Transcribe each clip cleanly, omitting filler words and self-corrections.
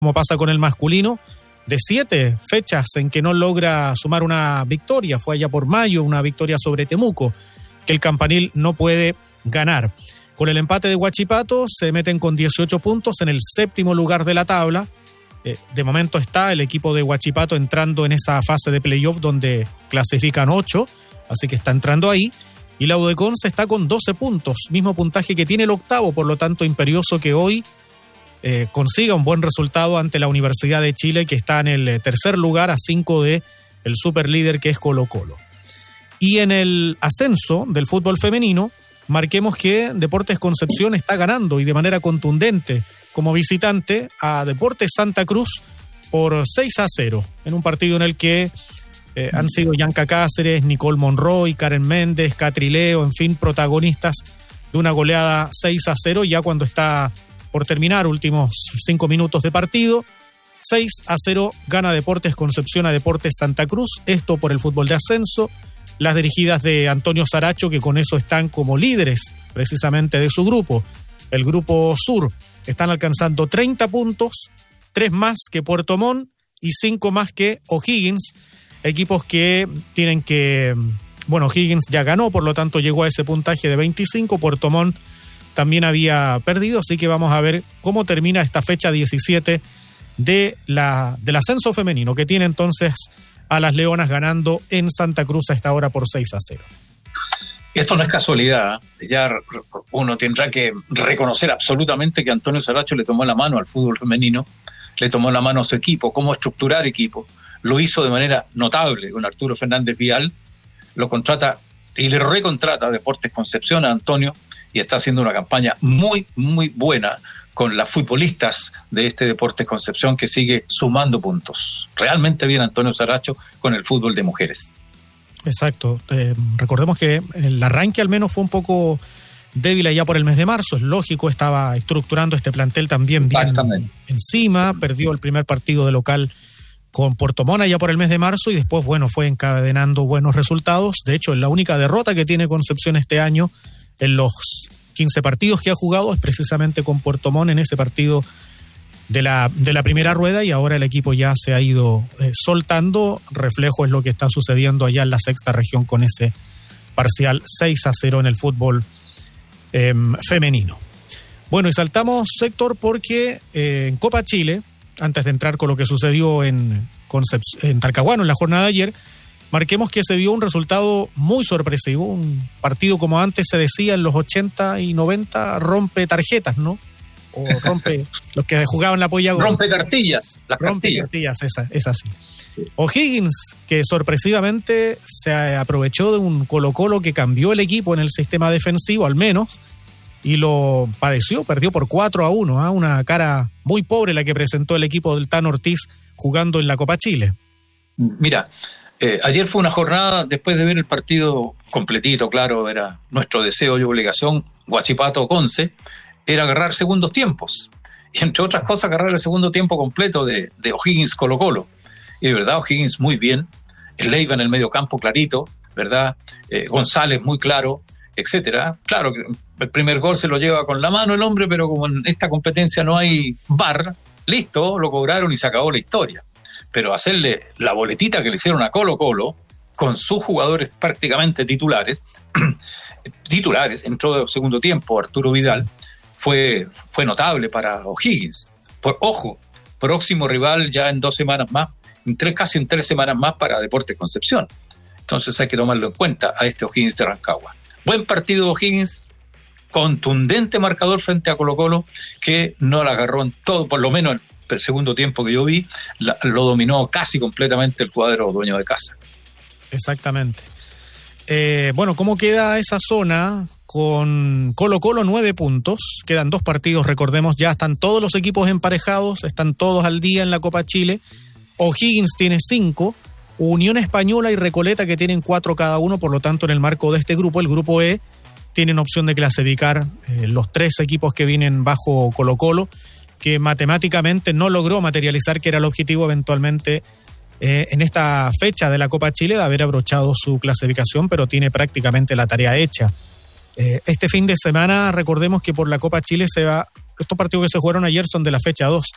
como pasa con el masculino, de 7 fechas en que no logra sumar una victoria. Fue allá por mayo, una victoria sobre Temuco, que el Campanil no puede ganar. Con el empate de Huachipato se meten con 18 puntos en el 7º lugar de la tabla. De momento está el equipo de Huachipato entrando en esa fase de playoff donde clasifican 8, así que está entrando ahí. Y la U de Conce está con 12 puntos, mismo puntaje que tiene el 8º, por lo tanto imperioso que hoy consiga un buen resultado ante la Universidad de Chile, que está en el tercer lugar a 5 de el superlíder que es Colo-Colo. Y en el ascenso del fútbol femenino, marquemos que Deportes Concepción está ganando y de manera contundente como visitante a Deportes Santa Cruz por 6-0, en un partido en el que han sido Yanka Cáceres, Nicole Monroy, Karen Méndez, Catrileo, en fin, protagonistas de una goleada 6-0, ya cuando está por terminar, últimos 5 minutos de partido. 6-0 gana Deportes Concepción a Deportes Santa Cruz, esto por el fútbol de ascenso. Las dirigidas de Antonio Saracho, que con eso están como líderes precisamente de su grupo, el grupo sur. Están alcanzando 30 puntos, 3 más que Puerto Montt y 5 más que O'Higgins. Equipos que tienen que... Bueno, O'Higgins ya ganó, por lo tanto llegó a ese puntaje de 25. Puerto Montt también había perdido, así que vamos a ver cómo termina esta fecha 17 del ascenso femenino, que tiene entonces a las Leonas ganando en Santa Cruz a esta hora por 6-0. Esto no es casualidad, ya uno tendrá que reconocer absolutamente que Antonio Saracho le tomó la mano al fútbol femenino, le tomó la mano a su equipo, cómo estructurar equipo, lo hizo de manera notable con Arturo Fernández Vial, lo contrata y le recontrata a Deportes Concepción a Antonio y está haciendo una campaña muy, muy buena con las futbolistas de este Deportes Concepción, que sigue sumando puntos. Realmente bien Antonio Saracho con el fútbol de mujeres. Exacto. Recordemos que el arranque al menos fue un poco débil allá por el mes de marzo. Es lógico, estaba estructurando este plantel también bien encima. Perdió el primer partido de local con Puerto Montt allá por el mes de marzo y después, bueno, fue encadenando buenos resultados. De hecho, la única derrota que tiene Concepción este año en los 15 partidos que ha jugado es precisamente con Puerto Montt en ese partido de la primera rueda, y ahora el equipo ya se ha ido soltando. Reflejo es lo que está sucediendo allá en la sexta región con ese parcial 6-0 en el fútbol femenino. Bueno, y saltamos, Héctor, porque en Copa Chile, antes de entrar con lo que sucedió en Talcahuano en la jornada de ayer, marquemos que se dio un resultado muy sorpresivo, un partido como antes se decía en los 80 y 90, rompe tarjetas, ¿no? O rompe los que jugaban la polla. Rompe cartillas. Rompe cartillas, es así. O'Higgins, que sorpresivamente se aprovechó de un Colo-Colo que cambió el equipo en el sistema defensivo, al menos, y lo padeció, perdió por 4-1, una cara muy pobre la que presentó el equipo del Tano Ortiz jugando en la Copa Chile. Mira, ayer fue una jornada, después de ver el partido completito, claro, era nuestro deseo y obligación, Huachipato-Conce, era agarrar segundos tiempos, y entre otras cosas agarrar el segundo tiempo completo de O'Higgins Colo-Colo, y de verdad O'Higgins muy bien, Leiva en el medio campo clarito, ¿verdad? González muy claro, etcétera. Claro que el primer gol se lo lleva con la mano el hombre, pero como en esta competencia no hay VAR, listo, lo cobraron y se acabó la historia. Pero hacerle la boletita que le hicieron a Colo-Colo, con sus jugadores prácticamente titulares, entró de segundo tiempo Arturo Vidal, fue notable para O'Higgins. Ojo, próximo rival ya en 2 semanas más, casi en 3 semanas más para Deportes Concepción. Entonces hay que tomarlo en cuenta a este O'Higgins de Rancagua. Buen partido O'Higgins, contundente marcador frente a Colo-Colo, que no la agarró en todo, por lo menos el segundo tiempo que yo vi, lo dominó casi completamente el cuadro dueño de casa. Exactamente. Bueno, ¿cómo queda esa zona? Con Colo-Colo 9 puntos, quedan 2 partidos, recordemos, ya están todos los equipos emparejados, están todos al día en la Copa Chile. O'Higgins tiene 5, Unión Española y Recoleta que tienen 4 cada uno, por lo tanto en el marco de este grupo, el grupo E, tienen opción de clasificar los 3 equipos que vienen bajo Colo-Colo, que matemáticamente no logró materializar, que era el objetivo eventualmente en esta fecha de la Copa Chile, de haber abrochado su clasificación, pero tiene prácticamente la tarea hecha. Este fin de semana, recordemos que por la Copa Chile estos partidos que se jugaron ayer son de la fecha 2,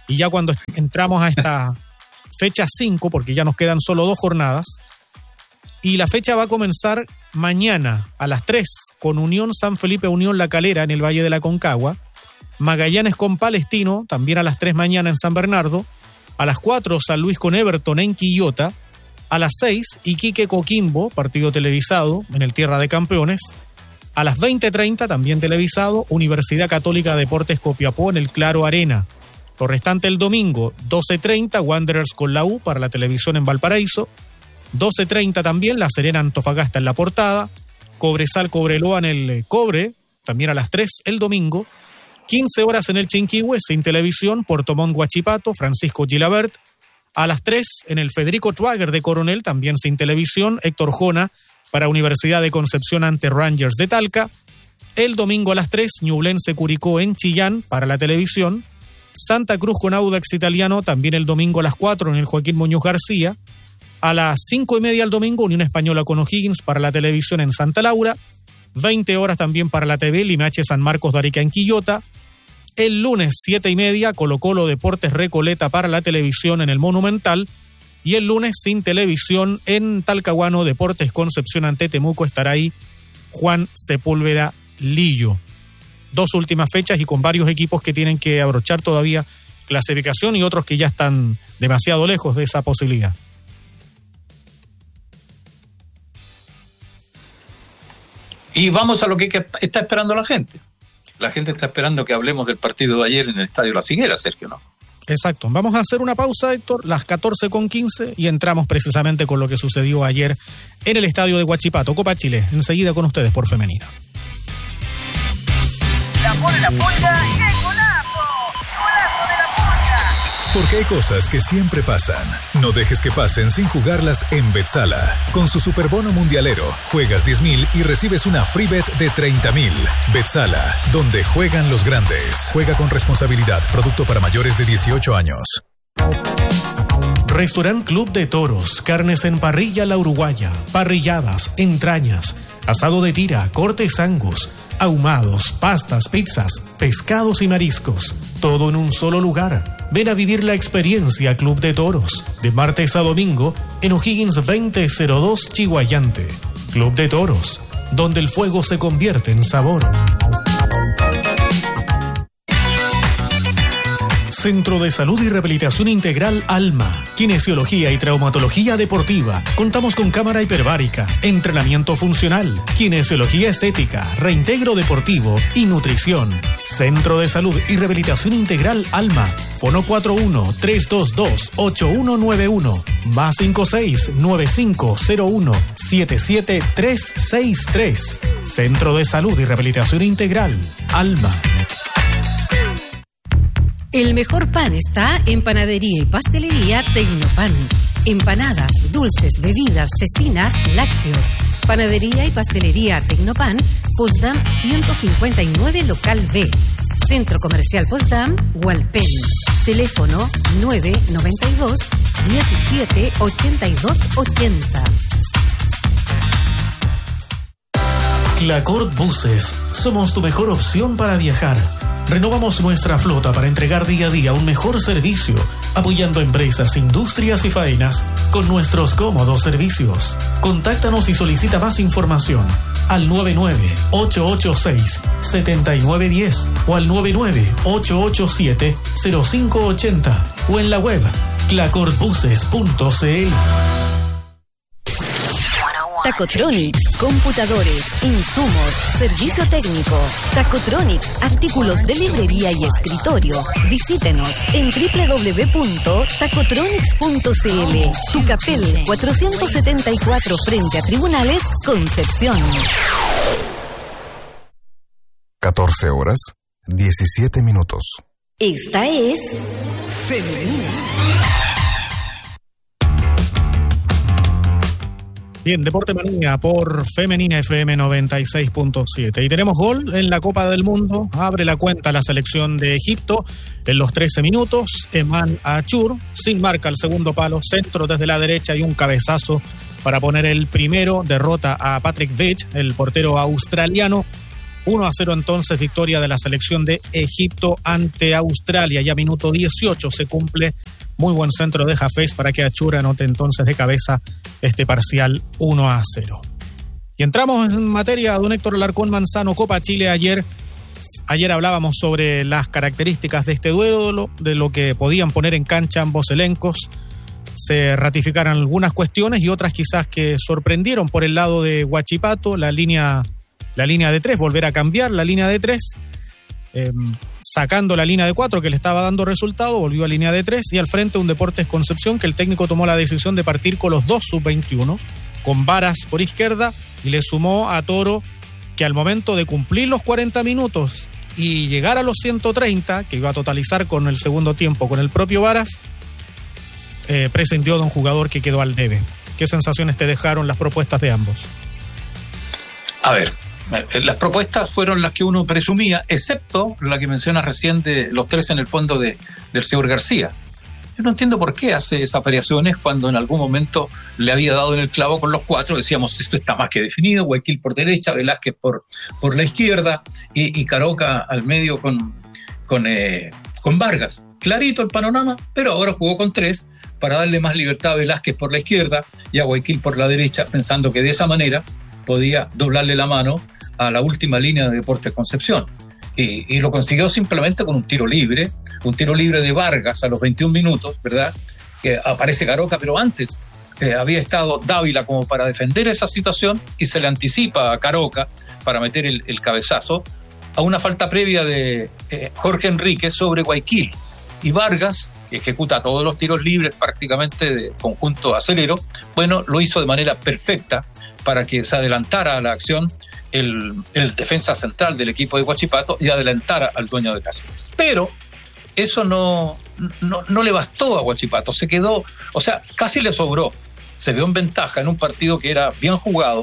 Y ya cuando entramos a esta fecha 5, porque ya nos quedan solo 2 jornadas, y la fecha va a comenzar mañana a las 3 con Unión San Felipe, Unión La Calera en el Valle de la Concagua, Magallanes con Palestino, también a las 3 mañana en San Bernardo, a las 4 San Luis con Everton en Quillota, a las 6 Iquique Coquimbo, partido televisado en el Tierra de Campeones, a las 20:30 también televisado, Universidad Católica Deportes Copiapó en el Claro Arena. Lo restante el domingo, 12:30 Wanderers con la U para la televisión en Valparaíso, 12:30 también La Serena Antofagasta en La Portada, Cobresal Cobreloa en el Cobre, también a las 3 el domingo, 15 horas en el Chinquihue sin televisión, Puerto Montt Huachipato, Francisco Gilabert, a las 3 en el Federico Schwager de Coronel, también sin televisión, Héctor Jona para Universidad de Concepción ante Rangers de Talca, el domingo a las 3 Ñublense Curicó en Chillán para la televisión, Santa Cruz con Audax Italiano también el domingo a las 4 en el Joaquín Muñoz García, a las 5:30 el domingo Unión Española con O'Higgins para la televisión en Santa Laura, 20 horas también para la TV Limache San Marcos de Arica en Quillota, el lunes 7:30 Colo Colo Deportes Recoleta para la televisión en el Monumental, y el lunes sin televisión en Talcahuano Deportes Concepción ante Temuco estará ahí Juan Sepúlveda Lillo. 2 últimas fechas y con varios equipos que tienen que abrochar todavía clasificación y otros que ya están demasiado lejos de esa posibilidad. Y vamos a lo que está esperando la gente. La gente está esperando que hablemos del partido de ayer en el Estadio La Higuera, Sergio, ¿no? Exacto. Vamos a hacer una pausa, Héctor, las 14:15 y entramos precisamente con lo que sucedió ayer en el Estadio de Huachipato, Copa Chile. Enseguida con ustedes por Femenina. La Polla y el golazo. Golazo de la Polla. Porque hay cosas que siempre pasan. No dejes que pasen sin jugarlas en Betsala. Con su superbono mundialero, juegas 10.000 y recibes una free bet de 30.000. Betsala, donde juegan los grandes. Juega con responsabilidad. Producto para mayores de 18 años. Restaurant Club de Toros, carnes en parrilla La Uruguaya, parrilladas, entrañas, asado de tira, cortes Angus, ahumados, pastas, pizzas, pescados y mariscos. Todo en un solo lugar. Ven a vivir la experiencia Club de Toros, de martes a domingo en O'Higgins 2002 Chihuayante. Club de Toros, donde el fuego se convierte en sabor. Centro de Salud y Rehabilitación Integral Alma, Kinesiología y Traumatología Deportiva. Contamos con cámara hiperbárica, entrenamiento funcional, kinesiología estética, reintegro deportivo y nutrición. Centro de Salud y Rehabilitación Integral Alma. Fono 41-322-8191, más 56-9501-77363. Centro de Salud y Rehabilitación Integral Alma. El mejor pan está en Panadería y Pastelería Tecnopan. Empanadas, dulces, bebidas, cecinas, lácteos. Panadería y Pastelería Tecnopan, Potsdam 159 Local B. Centro Comercial Potsdam, Hualpén. Teléfono 992 17 82 80. Clacort Buses. Somos tu mejor opción para viajar. Renovamos nuestra flota para entregar día a día un mejor servicio, apoyando empresas, industrias y faenas con nuestros cómodos servicios. Contáctanos y solicita más información al 99-886-7910 o al 99-887-0580 o en la web clacortbuses.cl. Tacotronics, computadores, insumos, servicio técnico. Tacotronics, artículos de librería y escritorio. Visítenos en www.tacotronics.cl. Tucapel 474 frente a Tribunales, Concepción. 14 horas, 17 minutos. Esta es Femenina. Bien, Deporte Manía por Femenina FM 96.7. Y tenemos gol en la Copa del Mundo. Abre la cuenta la selección de Egipto en los 13 minutos. Eman Achur, sin marca al segundo palo, centro desde la derecha y un cabezazo para poner el primero. Derrota a Patrick Vech, el portero australiano. 1-0 entonces, victoria de la selección de Egipto ante Australia. Ya minuto 18 se cumple. Muy buen centro de Hafez para que Achura anote entonces de cabeza este parcial 1-0. Y entramos en materia, don Héctor Alarcón Manzano, Copa Chile ayer. Ayer hablábamos sobre las características de este duelo, de lo que podían poner en cancha ambos elencos. Se ratificaron algunas cuestiones y otras quizás que sorprendieron por el lado de Huachipato, la línea de 3, volver a cambiar la línea de 3, sacando la línea de 4 que le estaba dando resultado, volvió a línea de 3 y al frente un Deportes Concepción que el técnico tomó la decisión de partir con los dos sub-21, con Varas por izquierda y le sumó a Toro, que al momento de cumplir los 40 minutos y llegar a los 130, que iba a totalizar con el segundo tiempo con el propio Varas, prescindió de un jugador que quedó al debe. ¿Qué sensaciones te dejaron las propuestas de ambos? A ver, las propuestas fueron las que uno presumía, excepto la que mencionas recién de los tres en el fondo del señor García. Yo no entiendo por qué hace esas variaciones cuando en algún momento le había dado en el clavo con los cuatro. Decíamos, esto está más que definido, Guayaquil por derecha, Velázquez por la izquierda y Caroca al medio con Vargas. Clarito el panorama, pero ahora jugó con tres para darle más libertad a Velázquez por la izquierda y a Guayaquil por la derecha, pensando que de esa manera podía doblarle la mano a la última línea de Deportes Concepción. Y lo consiguió simplemente con un tiro libre de Vargas a los 21 minutos, ¿verdad? Que aparece Caroca, pero antes había estado Dávila como para defender esa situación y se le anticipa a Caroca para meter el cabezazo a una falta previa de Jorge Enríquez sobre Guayaquil. Y Vargas, que ejecuta todos los tiros libres prácticamente de conjunto acelero, bueno, lo hizo de manera perfecta para que se adelantara a la acción el defensa central del equipo de Huachipato y adelantara al dueño de casa. Pero eso no le bastó a Huachipato, se quedó, o sea, casi le sobró, se vio en ventaja en un partido que era bien jugado,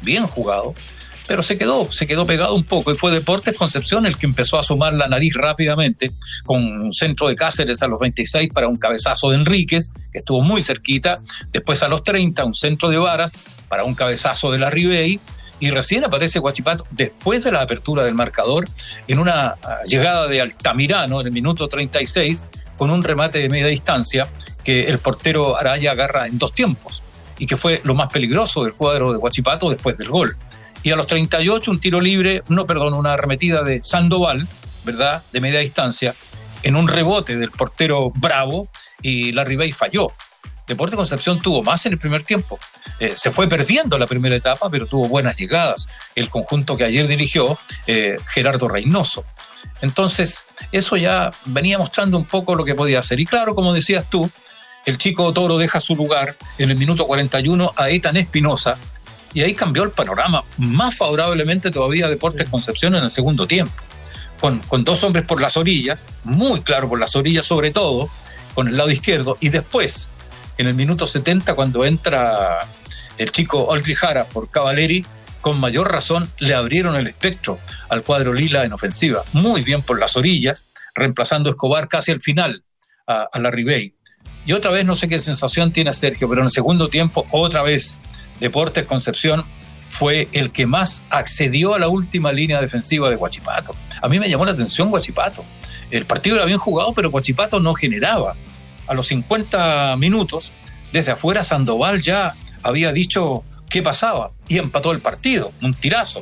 pero se quedó pegado un poco y fue Deportes Concepción el que empezó a sumar la nariz rápidamente con un centro de Cáceres a los 26 para un cabezazo de Enríquez, que estuvo muy cerquita, después a los 30 un centro de Varas para un cabezazo de la Ribey, y recién aparece Huachipato después de la apertura del marcador en una llegada de Altamirano en el minuto 36 con un remate de media distancia que el portero Araya agarra en dos tiempos y que fue lo más peligroso del cuadro de Huachipato después del gol. Y a los 38 un tiro libre, una arremetida de Sandoval, ¿verdad?, de media distancia, en un rebote del portero Bravo, y la Ribey falló. Deportes Concepción tuvo más en el primer tiempo. Se fue perdiendo la primera etapa, pero tuvo buenas llegadas. El conjunto que ayer dirigió Gerardo Reynoso. Entonces, eso ya venía mostrando un poco lo que podía hacer. Y claro, como decías tú, el chico Toro deja su lugar en el minuto 41 a Ethan Espinosa, y ahí cambió el panorama más favorablemente todavía a Deportes Concepción en el segundo tiempo. Con dos hombres por las orillas, muy claro por las orillas sobre todo, con el lado izquierdo, y después, en el minuto 70, cuando entra el chico Olgri Jara por Cavaleri, con mayor razón le abrieron el espectro al cuadro lila en ofensiva. Muy bien por las orillas, reemplazando a Escobar casi al final a la Ribey. Y otra vez, no sé qué sensación tiene Sergio, pero en el segundo tiempo, otra vez, Deportes Concepción fue el que más accedió a la última línea defensiva de Huachipato. A mí me llamó la atención Huachipato. El partido era bien jugado, pero Huachipato no generaba. A los 50 minutos, desde afuera Sandoval ya había dicho qué pasaba y empató el partido. Un tirazo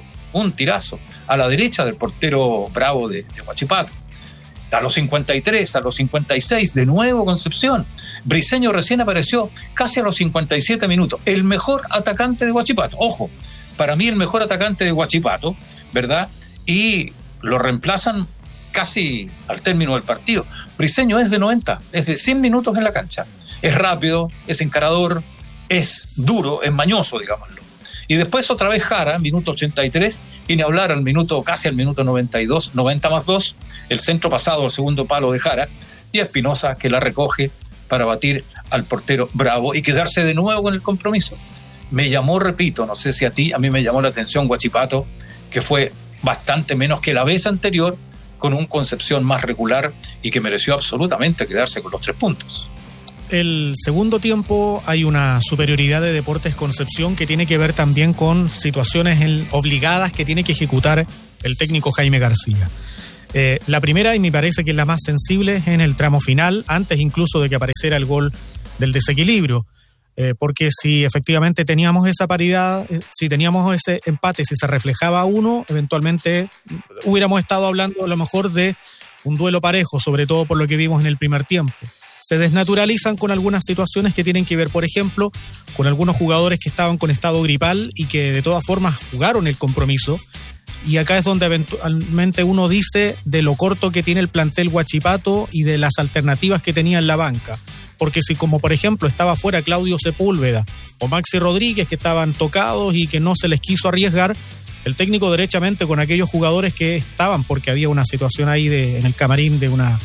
a la derecha del portero Bravo de Huachipato. A los 53, a los 56, de nuevo Concepción. Briceño recién apareció casi a los 57 minutos. El mejor atacante de Huachipato. Ojo, para mí el mejor atacante de Huachipato, ¿verdad? Y lo reemplazan casi al término del partido. Briceño es de 90, es de 100 minutos en la cancha. Es rápido, es encarador, es duro, es mañoso, digámoslo. Y después otra vez Jara, minuto 83, viene a hablar casi al minuto 92, 90 más 2, el centro pasado al segundo palo de Jara, y Espinosa que la recoge para batir al portero Bravo y quedarse de nuevo con el compromiso. Me llamó, repito, no sé si a mí me llamó la atención Huachipato, que fue bastante menos que la vez anterior, con un Concepción más regular y que mereció absolutamente quedarse con los 3 puntos. El segundo tiempo hay una superioridad de Deportes Concepción que tiene que ver también con situaciones obligadas que tiene que ejecutar el técnico Jaime García. La primera, y me parece que es la más sensible, es en el tramo final, antes incluso de que apareciera el gol del desequilibrio. Porque si efectivamente teníamos esa paridad, si teníamos ese empate, si se reflejaba uno, eventualmente hubiéramos estado hablando a lo mejor de un duelo parejo, sobre todo por lo que vimos en el primer tiempo. Se desnaturalizan con algunas situaciones que tienen que ver, por ejemplo, con algunos jugadores que estaban con estado gripal y que de todas formas jugaron el compromiso. Y acá es donde eventualmente uno dice de lo corto que tiene el plantel Huachipato y de las alternativas que tenía en la banca. Porque si, como por ejemplo estaba fuera Claudio Sepúlveda o Maxi Rodríguez, que estaban tocados y que no se les quiso arriesgar, el técnico derechamente con aquellos jugadores que estaban, porque había una situación ahí en el camarín de una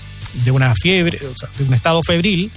fiebre, o sea, de un estado febril,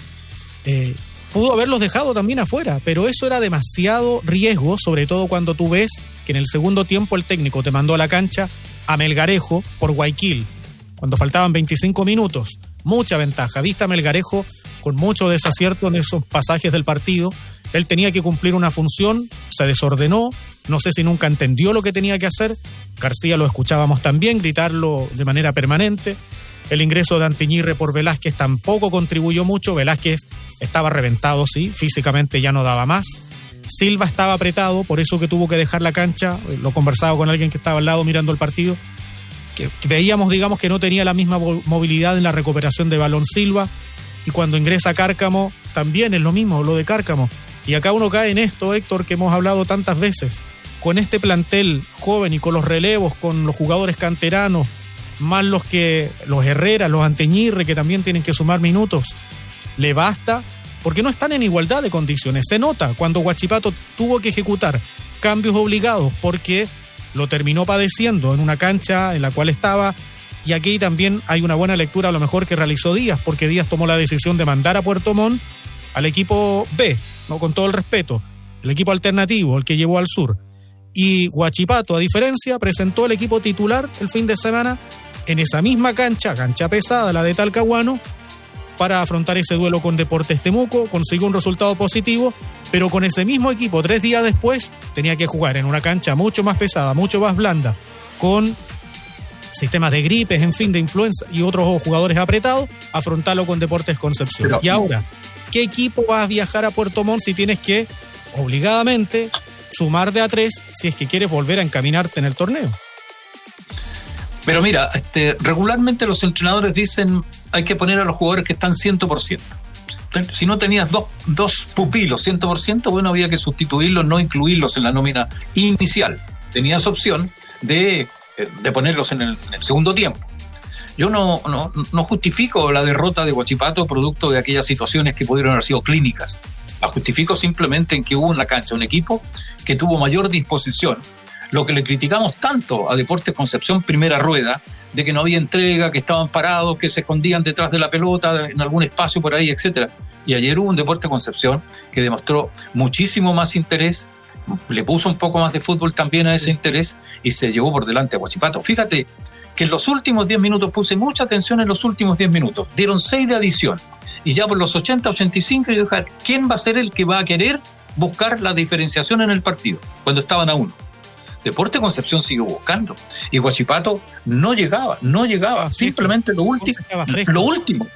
pudo haberlos dejado también afuera, pero eso era demasiado riesgo, sobre todo cuando tú ves que en el segundo tiempo el técnico te mandó a la cancha a Melgarejo por Guayaquil, cuando faltaban 25 minutos. Mucha ventaja, vista Melgarejo con mucho desacierto en esos pasajes del partido. Él tenía que cumplir una función, se desordenó, no sé si nunca entendió lo que tenía que hacer. García lo escuchábamos también gritarlo de manera permanente. El ingreso de Antiñirre por Velázquez tampoco contribuyó mucho. Velázquez estaba reventado, sí, físicamente ya no daba más. Silva estaba apretado, por eso que tuvo que dejar la cancha. Lo conversaba con alguien que estaba al lado mirando el partido, que veíamos, digamos, que no tenía la misma movilidad en la recuperación de balón Silva. Y cuando ingresa Cárcamo, también es lo mismo, lo de Cárcamo. Y acá uno cae en esto, Héctor, que hemos hablado tantas veces. Con este plantel joven y con los relevos, con los jugadores canteranos, más los Herrera, los Anteñirre, que también tienen que sumar minutos, ¿le basta? Porque no están en igualdad de condiciones. Se nota cuando Huachipato tuvo que ejecutar cambios obligados porque lo terminó padeciendo en una cancha en la cual estaba. Y aquí también hay una buena lectura a lo mejor que realizó Díaz, porque Díaz tomó la decisión de mandar a Puerto Montt al equipo B, no, con todo el respeto, el equipo alternativo, el que llevó al sur. Y Huachipato, a diferencia, presentó el equipo titular el fin de semana en esa misma cancha pesada, la de Talcahuano, para afrontar ese duelo con Deportes Temuco. Consiguió un resultado positivo, pero con ese mismo equipo 3 días después tenía que jugar en una cancha mucho más pesada, mucho más blanda, con sistemas de gripes, en fin, de influenza y otros jugadores apretados, afrontarlo con Deportes Concepción. Y ahora, ¿qué equipo va a viajar a Puerto Montt si tienes que, obligadamente, sumar de a 3 si es que quieres volver a encaminarte en el torneo? Pero mira, regularmente los entrenadores dicen hay que poner a los jugadores que están 100%. Si no tenías dos pupilos 100%, bueno, había que sustituirlos, no incluirlos en la nómina inicial. Tenías opción de ponerlos en el segundo tiempo. Yo no justifico la derrota de Huachipato producto de aquellas situaciones que pudieron haber sido clínicas. La justifico simplemente en que hubo en la cancha un equipo que tuvo mayor disposición. Lo que le criticamos tanto a Deportes Concepción primera rueda, de que no había entrega, que estaban parados, que se escondían detrás de la pelota, en algún espacio por ahí, etc. Y ayer hubo un Deportes Concepción que demostró muchísimo más interés, le puso un poco más de fútbol también a ese interés y se llevó por delante a Huachipato. Fíjate que en los últimos 10 minutos, puse mucha atención en los últimos 10 minutos, dieron 6 de adición y ya por los 80-85 yo dije, ¿quién va a ser el que va a querer buscar la diferenciación en el partido cuando estaban a 1? Deportes Concepción siguió buscando y Huachipato no llegaba, simplemente lo último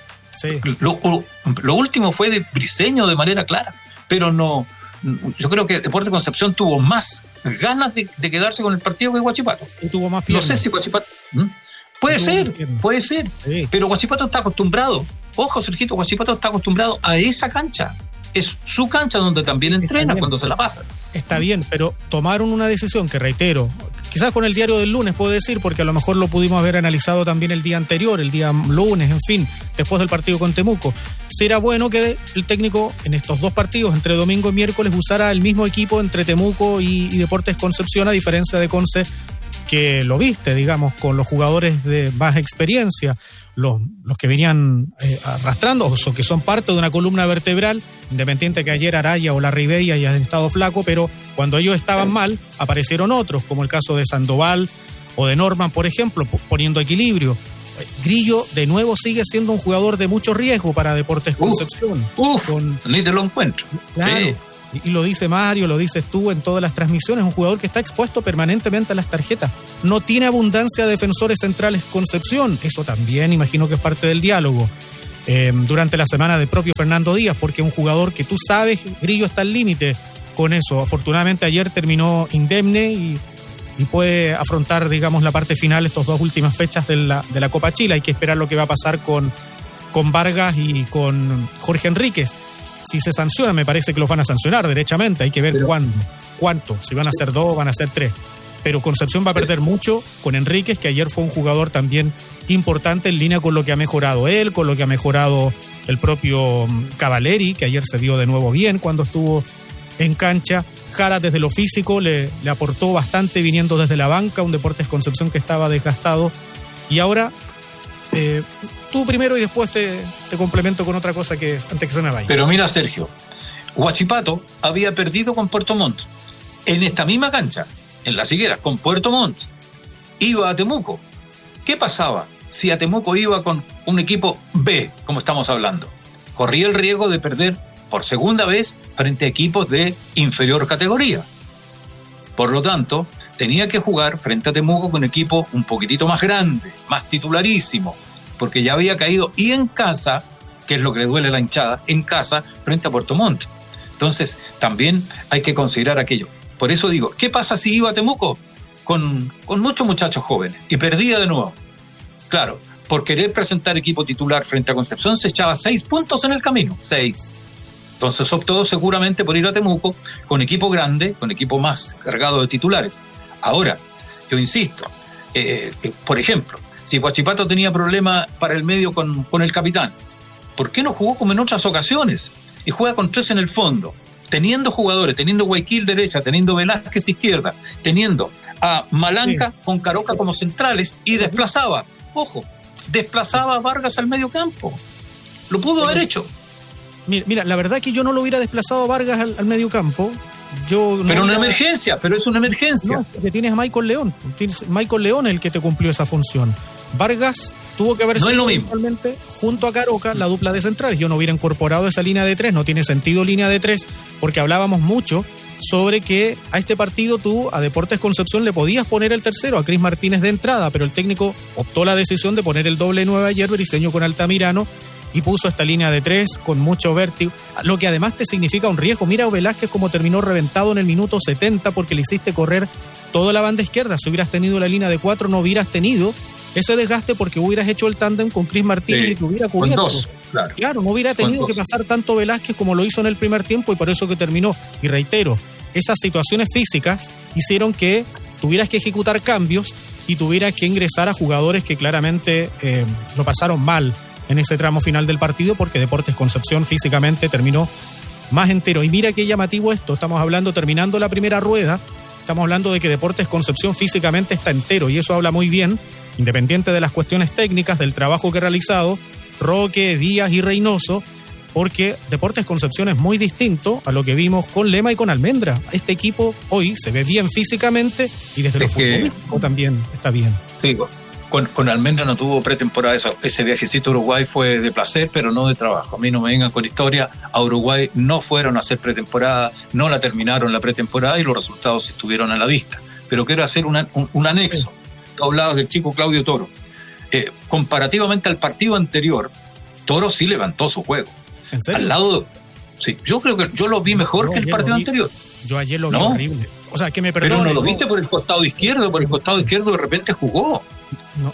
fue de Briseño de manera clara, pero no. Yo creo que Deportes Concepción tuvo más ganas de quedarse con el partido que Huachipato. Y tuvo más piernas. No sé si Huachipato... Puede ser, sí. Pero Huachipato está acostumbrado. Ojo, Sergito, Huachipato está acostumbrado a esa cancha. Es su cancha donde también entrena cuando se la pasa. Está bien, pero tomaron una decisión que, reitero, quizás con el diario del lunes puedo decir, porque a lo mejor lo pudimos haber analizado también el día anterior, el día lunes, en fin, después del partido con Temuco. Será bueno que el técnico en estos dos partidos, entre domingo y miércoles, usara el mismo equipo entre Temuco y Deportes Concepción, a diferencia de Conce, que lo viste, digamos, con los jugadores de más experiencia, los que venían arrastrando, o que son parte de una columna vertebral, independiente que ayer Araya o Larribey hayan estado flaco, pero cuando ellos estaban mal, aparecieron otros, como el caso de Sandoval o de Norman, por ejemplo, poniendo equilibrio. Grillo, de nuevo, sigue siendo un jugador de mucho riesgo para Deportes Concepción. Ni te lo encuentro. Claro. Sí. y lo dice Mario, lo dices tú en todas las transmisiones, un jugador que está expuesto permanentemente a las tarjetas. No tiene abundancia de defensores centrales Concepción. Eso también imagino que es parte del diálogo durante la semana del propio Fernando Díaz, porque un jugador que tú sabes, Grillo, está al límite con eso. Afortunadamente ayer terminó indemne y puede afrontar, digamos, la parte final, estas 2 últimas fechas de la Copa Chile. Hay que esperar lo que va a pasar con Vargas y con Jorge Enríquez. Si se sanciona, me parece que los van a sancionar derechamente. Hay que ver cuánto. Si van a ser 2, van a ser 3. Pero Concepción va a perder mucho con Enríquez, que ayer fue un jugador también importante en línea con lo que ha mejorado él, con lo que ha mejorado el propio Cavaleri, que ayer se vio de nuevo bien cuando estuvo en cancha. Jara desde lo físico le aportó bastante viniendo desde la banca, un Deportes Concepción que estaba desgastado. Y ahora... tú primero y después te complemento con otra cosa que antes que se me vaya. Pero mira, Sergio, Huachipato había perdido con Puerto Montt en esta misma cancha, en Las Higueras, con Puerto Montt. Iba a Temuco. ¿Qué pasaba si a Temuco iba con un equipo B, como estamos hablando? Corría el riesgo de perder por segunda vez frente a equipos de inferior categoría. Por lo tanto, tenía que jugar frente a Temuco con un equipo un poquitito más grande, más titularísimo, porque ya había caído y en casa, que es lo que le duele a la hinchada, en casa frente a Puerto Montt. Entonces, también hay que considerar aquello. Por eso digo, ¿qué pasa si iba a Temuco con muchos muchachos jóvenes y perdía de nuevo? Claro, por querer presentar equipo titular frente a Concepción se echaba 6 puntos en el camino, 6. Entonces optó seguramente por ir a Temuco con equipo grande, con equipo más cargado de titulares. Ahora, yo insisto, por ejemplo, si Huachipato tenía problema para el medio con el capitán, ¿por qué no jugó como en otras ocasiones? Y juega con 3 en el fondo, teniendo jugadores, teniendo Guayaquil derecha, teniendo Velázquez izquierda, teniendo a Malanca con Caroca como centrales y desplazaba a Vargas al medio campo. Lo pudo haber hecho. Mira, la verdad que yo no lo hubiera desplazado a Vargas al medio campo. Pero una emergencia, pero es una emergencia. No, porque tienes a Michael León. Michael León es el que te cumplió esa función. Vargas tuvo que haber sido realmente junto a Caroca la dupla de centrales. Yo no hubiera incorporado esa línea de 3, no tiene sentido línea de 3, porque hablábamos mucho sobre que a este partido tú, a Deportes Concepción, le podías poner el tercero, a Cris Martínez de entrada, pero el técnico optó la decisión de poner el doble 9 ayer, Briceño con Altamirano, y puso esta línea de 3 con mucho vértigo, lo que además te significa un riesgo. Mira a Velázquez como terminó reventado en el minuto 70 porque le hiciste correr toda la banda izquierda. Si hubieras tenido la línea de 4 no hubieras tenido ese desgaste porque hubieras hecho el tándem con Cris Martínez y te hubiera cubierto. Con 2, claro, no hubiera tenido que pasar tanto Velázquez como lo hizo en el primer tiempo y por eso que terminó. Y reitero, esas situaciones físicas hicieron que tuvieras que ejecutar cambios y tuvieras que ingresar a jugadores que claramente lo pasaron mal en ese tramo final del partido porque Deportes Concepción físicamente terminó más entero. Y mira qué llamativo esto, estamos hablando terminando la primera rueda, estamos hablando de que Deportes Concepción físicamente está entero y eso habla muy bien, independiente de las cuestiones técnicas, del trabajo que ha realizado Roque, Díaz y Reynoso, porque Deportes Concepción es muy distinto a lo que vimos con Lema y con Almendra. Este equipo hoy se ve bien físicamente y desde lo futbolístico también está bien. Sí, con Almendra no tuvo pretemporada. Ese viajecito a Uruguay fue de placer, pero no de trabajo. A mí no me vengan con historia. A Uruguay no fueron a hacer pretemporada, no la terminaron la pretemporada y los resultados estuvieron a la vista. Pero quiero hacer un anexo. Tú hablabas del chico Claudio Toro. Comparativamente al partido anterior, Toro sí levantó su juego. ¿En serio? Al lado, sí, yo creo que yo lo vi mejor que el partido anterior. Yo ayer lo vi horrible. O sea, que me perdone. Pero no lo viste por el costado izquierdo, de repente jugó. No,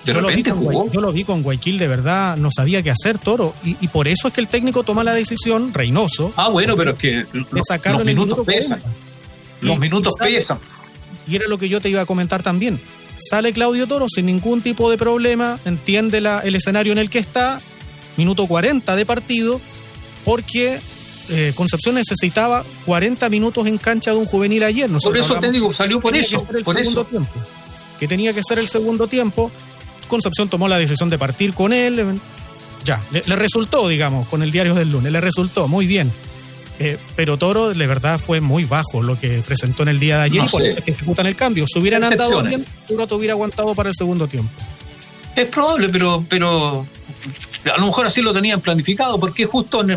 yo lo vi con Guayaquil, de verdad, no sabía qué hacer Toro. Y por eso es que el técnico toma la decisión, Reynoso. Bueno, pero es que los minutos pesan. Los minutos pesan. Y era lo que yo te iba a comentar también. Sale Claudio Toro sin ningún tipo de problema, entiende el escenario en el que está, minuto 40 de partido, porque Concepción necesitaba 40 minutos en cancha de un juvenil ayer. Por eso te digo, salió por eso. Que tenía que ser el segundo tiempo. Concepción tomó la decisión de partir con él. Ya, le resultó, digamos, con el Diario del Lunes, le resultó muy bien. Pero Toro, de verdad, fue muy bajo lo que presentó en el día de ayer y por eso es que ejecutan el cambio. Si hubieran andado bien, Toro te hubiera aguantado para el segundo tiempo. Es probable, pero a lo mejor así lo tenían planificado, porque justo en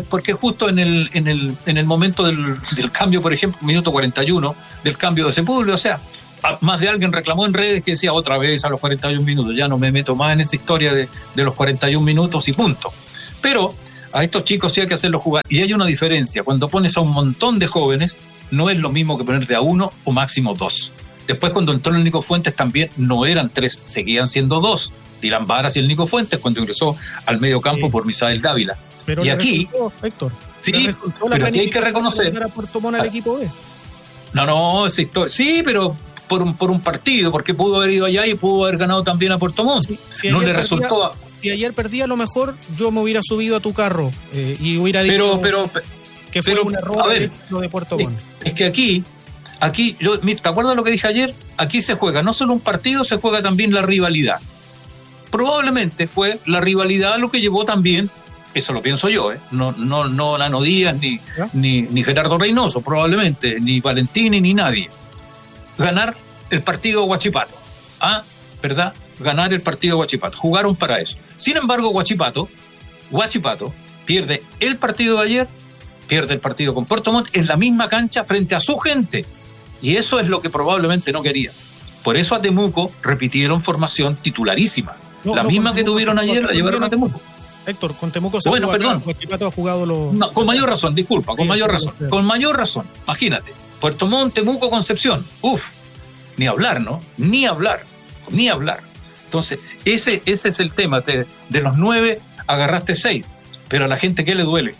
el momento del cambio, por ejemplo, minuto 41, del cambio de Sepúlveda, o sea, más de alguien reclamó en redes que decía otra vez a los 41 minutos, ya no me meto más en esa historia de los 41 minutos y punto. Pero a estos chicos sí hay que hacerlos jugar, y hay una diferencia: cuando pones a un montón de jóvenes, no es lo mismo que ponerte a uno o máximo dos. Después, cuando entró el Nico Fuentes, también no eran tres, seguían siendo dos, Dylan Varas y el Nico Fuentes, cuando ingresó al medio campo por Misael Dávila. Pero y aquí, resultó, Héctor, sí, pero aquí hay que reconocer. Puerto Montt al equipo B. No, esa historia, sí, pero por un partido, porque pudo haber ido allá y pudo haber ganado también a Puerto Montt. Si no le resultó. Si ayer perdía, a lo mejor yo me hubiera subido a tu carro y hubiera dicho que fue un error de Puerto Montt. Es que aquí, ¿te acuerdas lo que dije ayer? Aquí se juega no solo un partido, se juega también la rivalidad. Probablemente fue la rivalidad lo que llevó también, eso lo pienso yo, no Nano Díaz ni Gerardo Reynoso, probablemente, ni Valentini ni nadie, ganar el partido Huachipato. ¿Verdad? Ganar el partido Huachipato. Jugaron para eso. Sin embargo, Huachipato pierde el partido de ayer, pierde el partido con Puerto Montt en la misma cancha frente a su gente. Y eso es lo que probablemente no quería. Por eso a Temuco repitieron formación titularísima. La misma que tuvieron ayer la llevaron a Temuco. Héctor, con Temuco se Bueno, perdón. Huachipato ha jugado los... No, con mayor razón, disculpa, con mayor razón. Con mayor razón, imagínate. Puerto Montt, Temuco, Concepción. Ni hablar, ¿no? Ni hablar. Entonces, ese es el tema. De los 9 agarraste 6. Pero a la gente, ¿qué le duele?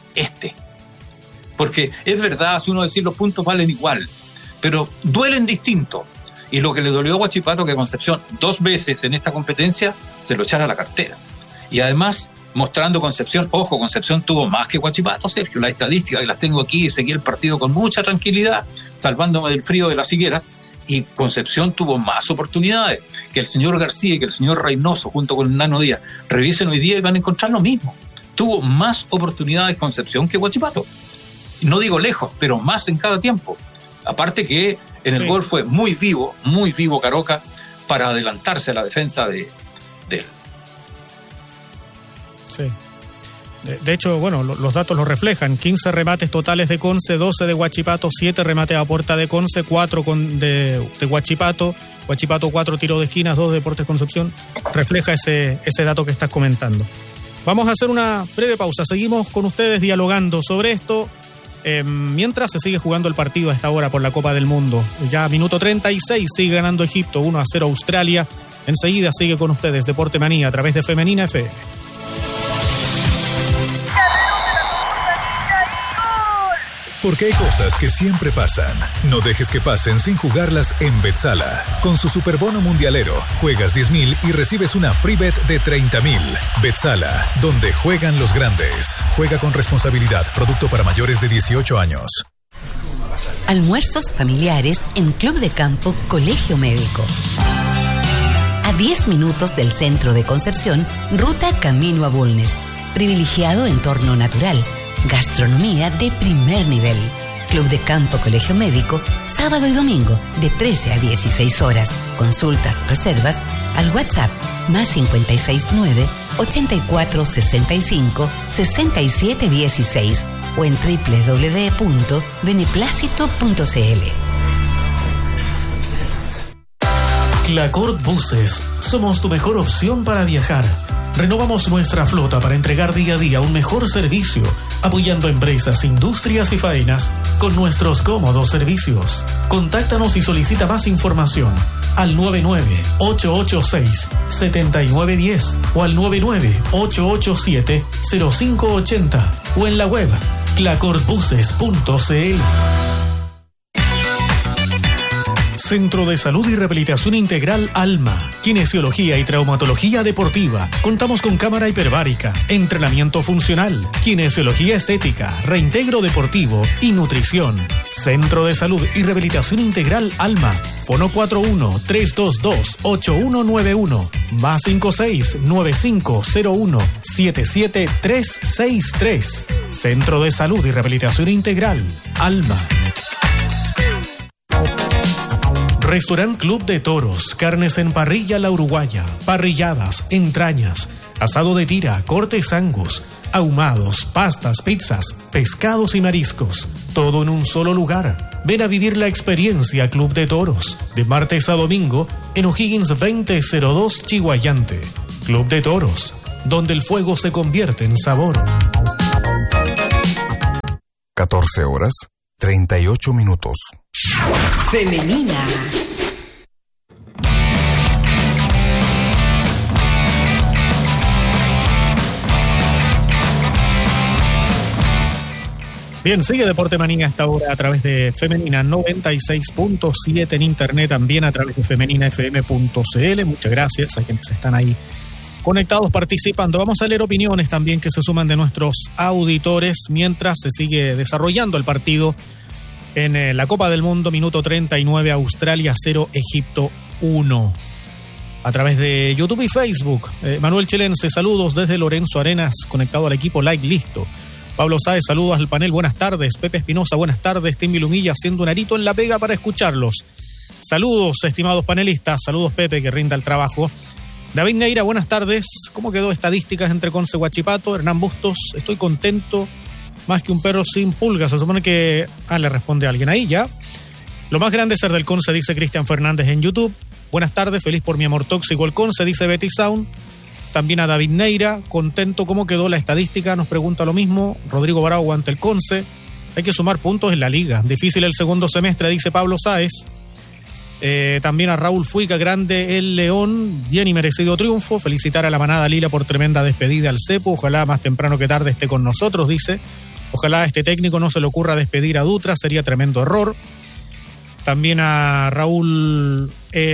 Porque es verdad, si uno decir los puntos valen igual, pero duelen distinto. Y lo que le dolió a Huachipato, que Concepción 2 veces en esta competencia se lo echara a la cartera. Y además, mostrando Concepción tuvo más que Huachipato, Sergio. Las estadísticas que las tengo aquí, seguí el partido con mucha tranquilidad, salvándome del frío de las higueras. Y Concepción tuvo más oportunidades. Que el señor García y que el señor Reynoso, junto con Nano Díaz, revisen hoy día y van a encontrar lo mismo. Tuvo más oportunidades Concepción que Huachipato. No digo lejos, pero más en cada tiempo. Aparte que en el gol fue muy vivo Caroca para adelantarse a la defensa de él. Sí. De hecho, bueno, los datos lo reflejan. 15 remates totales de Conce, 12 de Huachipato, 7 remates a puerta de Conce, 4 de Huachipato. Huachipato 4 tiros de esquinas, 2 de Deportes Concepción. Refleja ese dato que estás comentando. Vamos a hacer una breve pausa. Seguimos con ustedes dialogando sobre esto. Mientras se sigue jugando el partido a esta hora por la Copa del Mundo. Ya minuto 36, sigue ganando Egipto, 1-0 Australia. Enseguida sigue con ustedes Deporte Manía a través de Femenina FM. Porque hay cosas que siempre pasan. No dejes que pasen sin jugarlas en Betzala. Con su superbono mundialero, juegas 10,000 y recibes una free bet de 30,000. Betzala, donde juegan los grandes. Juega con responsabilidad. Producto para mayores de 18 años. Almuerzos familiares en Club de Campo Colegio Médico. A 10 minutos del centro de Concepción, ruta camino a Bulnes. Privilegiado entorno natural. Gastronomía de primer nivel. Club de Campo Colegio Médico, sábado y domingo, de 13 a 16 horas. Consultas, reservas, al WhatsApp, más 569-8465-6716 o en www.beneplácito.cl. Clacort Buses. Somos tu mejor opción para viajar. Renovamos nuestra flota para entregar día a día un mejor servicio, apoyando empresas, industrias y faenas con nuestros cómodos servicios. Contáctanos y solicita más información al 99-886-7910 o al 99-887-0580 o en la web clacortbuses.cl. Centro de Salud y Rehabilitación Integral Alma, Kinesiología y Traumatología Deportiva. Contamos con cámara hiperbárica, entrenamiento funcional, kinesiología estética, reintegro deportivo y nutrición. Centro de Salud y Rehabilitación Integral Alma. Fono 41-322-8191, más 56-9501-77363. Centro de Salud y Rehabilitación Integral Alma. Restaurant Club de Toros, carnes en parrilla La Uruguaya, parrilladas, entrañas, Asado de tira, cortes Angus, ahumados, pastas, pizzas, pescados y mariscos. Todo en un solo lugar. Ven a vivir la experiencia Club de Toros. De martes a domingo en O'Higgins 2002 Chihuayante. Club de Toros, donde el fuego se convierte en sabor. 14 horas, 38 minutos. Femenina. Bien, sigue Deporte Manía a esta hora a través de Femenina 96.7 en internet, también a través de femeninafm.cl. Muchas gracias a quienes están ahí conectados participando. Vamos a leer opiniones también que se suman de nuestros auditores mientras se sigue desarrollando el partido en la Copa del Mundo. Minuto 39, Australia 0, Egipto 1. A través de YouTube y Facebook. Manuel Chelense, saludos desde Lorenzo Arenas, conectado al equipo like, listo. Pablo Sáez, saludos al panel, buenas tardes. Pepe Espinosa, buenas tardes. Timmy Lumilla haciendo un arito en la pega para escucharlos. Saludos, estimados panelistas. Saludos, Pepe, que rinda el trabajo. David Neira, buenas tardes. ¿Cómo quedó estadísticas entre Conce y Huachipato? Hernán Bustos, estoy contento. Más que un perro sin pulgas. Se supone que... le responde alguien ahí ya. Lo más grande es ser del Conce, dice Cristian Fernández en YouTube. Buenas tardes, feliz por mi amor tóxico el Conce, dice Betty Sound. También a David Neira, contento. ¿Cómo quedó la estadística? Nos pregunta lo mismo. Rodrigo Bravo ante el Conce. Hay que sumar puntos en la liga. Difícil el segundo semestre, dice Pablo Sáez. También a Raúl Fuica, grande el León. Bien y merecido triunfo. Felicitar a la manada Lila por tremenda despedida al Cepo. Ojalá más temprano que tarde esté con nosotros, dice. Ojalá a este técnico no se le ocurra despedir a Dutra. Sería tremendo error. También a Raúl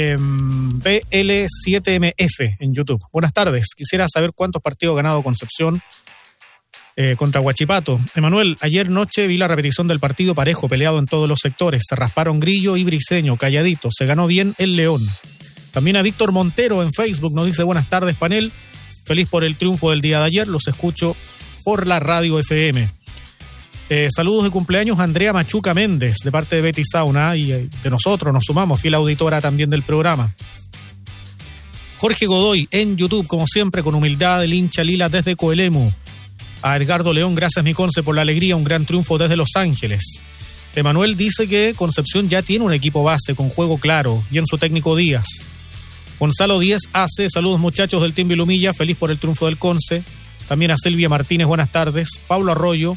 BL7MF en YouTube. Buenas tardes. Quisiera saber cuántos partidos ha ganado Concepción contra Huachipato. Emanuel, ayer noche vi la repetición del partido parejo, peleado en todos los sectores. Se rasparon Grillo y Briceño, calladito. Se ganó bien el León. También a Víctor Montero en Facebook nos dice buenas tardes, panel. Feliz por el triunfo del día de ayer. Los escucho por la radio FM. Saludos de cumpleaños a Andrea Machuca Méndez de parte de Betty Sauna y de nosotros nos sumamos, fiel auditora también del programa. Jorge Godoy en YouTube, como siempre, con humildad, el hincha Lila desde Coelemu. A Edgardo León, gracias mi Conce por la alegría, un gran triunfo desde Los Ángeles. Emanuel dice que Concepción ya tiene un equipo base con juego claro y en su técnico Díaz. Gonzalo Díaz hace, saludos muchachos del Team Vilumilla, feliz por el triunfo del Conce. También a Silvia Martínez, buenas tardes. Pablo Arroyo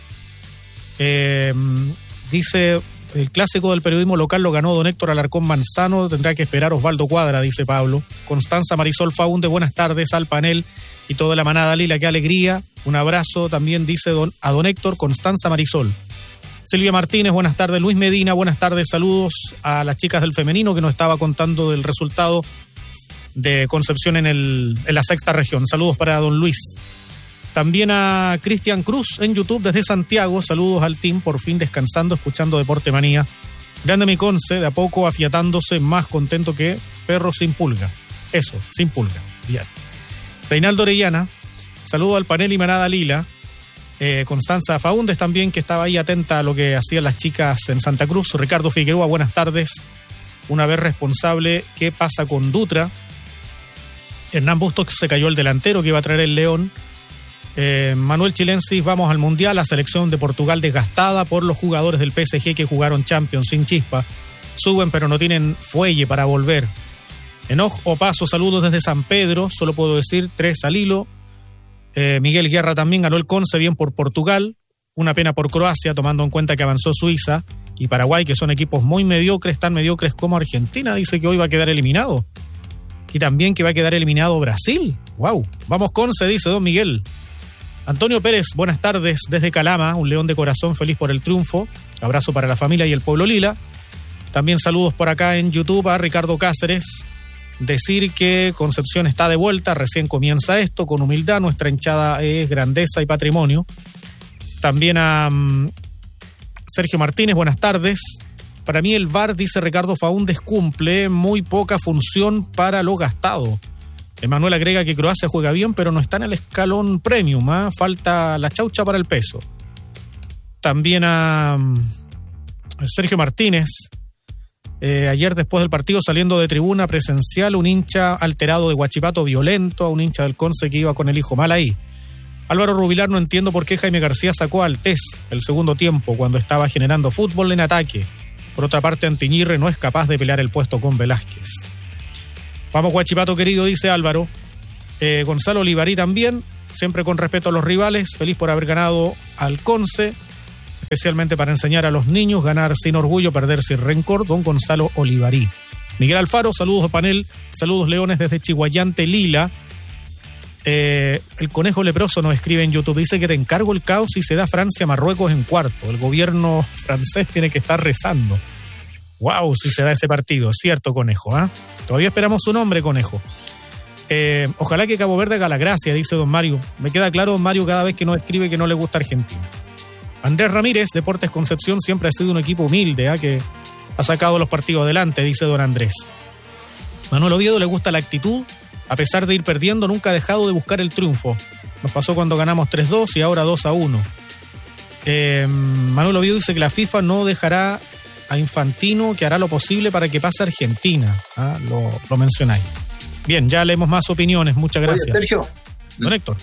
dice, el clásico del periodismo local lo ganó don Héctor Alarcón Manzano, tendrá que esperar Osvaldo Cuadra, dice Pablo. Constanza Marisol Faunde, buenas tardes al panel y toda la manada Lila, qué alegría. Un abrazo también dice a don Héctor, Constanza Marisol. Silvia Martínez, buenas tardes. Luis Medina, buenas tardes, saludos a las chicas del femenino que nos estaba contando del resultado de Concepción en la sexta región. Saludos para don Luis. También a Cristian Cruz en YouTube desde Santiago. Saludos al team, por fin descansando, escuchando Deporte Manía. Grande mi Conce, de a poco afiatándose, más contento que perro sin pulga. Eso, sin pulga. Bien. Reinaldo Orellana, saludo al panel y manada Lila. Constanza Faúndes también, que estaba ahí atenta a lo que hacían las chicas en Santa Cruz. Ricardo Figueroa, buenas tardes. Una vez responsable, ¿qué pasa con Dutra? Hernán Bustos, se cayó el delantero que iba a traer el León. Manuel Chilensis, vamos al Mundial, la selección de Portugal desgastada por los jugadores del PSG que jugaron Champions sin chispa. Suben pero no tienen fuelle para volver. Enoj Opaso, saludos desde San Pedro, solo puedo decir 3 al hilo. Miguel Guerra también ganó el Conce, bien por Portugal. Una pena por Croacia, tomando en cuenta que avanzó Suiza y Paraguay, que son equipos muy mediocres, tan mediocres como Argentina. Dice que hoy va a quedar eliminado. Y también que va a quedar eliminado Brasil. ¡Wow! Vamos Conce, dice don Miguel. Antonio Pérez, buenas tardes desde Calama, un león de corazón, feliz por el triunfo. Abrazo para la familia y el pueblo Lila. También saludos por acá en YouTube a Ricardo Cáceres. Decir que Concepción está de vuelta, recién comienza esto, con humildad, nuestra hinchada es grandeza y patrimonio. También a Sergio Martínez, buenas tardes. Para mí el VAR, dice Ricardo Faúndes, cumple muy poca función para lo gastado. Emanuel agrega que Croacia juega bien, pero no está en el escalón premium, ¿eh? Falta la chaucha para el peso. También a Sergio Martínez Ayer después del partido, saliendo de tribuna presencial, un hincha alterado de Huachipato violento a un hincha del Conce que iba con el hijo mal ahí. Álvaro Rubilar, no entiendo por qué Jaime García sacó al TES el segundo tiempo cuando estaba generando fútbol en ataque. Por otra parte, Antiñirre no es capaz de pelear el puesto con Velázquez. Vamos Huachipato querido, dice Álvaro. Gonzalo Olivarí también, siempre con respeto a los rivales, feliz por haber ganado al Conce, especialmente para enseñar a los niños, ganar sin orgullo, perder sin rencor, don Gonzalo Olivarí. Miguel Alfaro, saludos a panel, saludos Leones desde Chihuayante, Lila. El Conejo Leproso nos escribe en YouTube, dice que te encargo el caos si se da Francia-Marruecos en cuarto. El gobierno francés tiene que estar rezando. Wow, si se da ese partido, es cierto, Conejo, ¿eh? Todavía esperamos su nombre, Conejo. Ojalá que Cabo Verde haga la gracia, dice don Mario. Me queda claro, don Mario, cada vez que nos escribe que no le gusta Argentina. Andrés Ramírez, Deportes Concepción siempre ha sido un equipo humilde, que ha sacado los partidos adelante, dice don Andrés. Manuel Oviedo le gusta la actitud, a pesar de ir perdiendo, nunca ha dejado de buscar el triunfo. Nos pasó cuando ganamos 3-2 y ahora 2-1. Manuel Oviedo dice que la FIFA no dejará a Infantino, que hará lo posible para que pase Argentina. Lo mencionáis. Bien, ya leemos más opiniones, muchas gracias. Oye, Sergio. Don Héctor.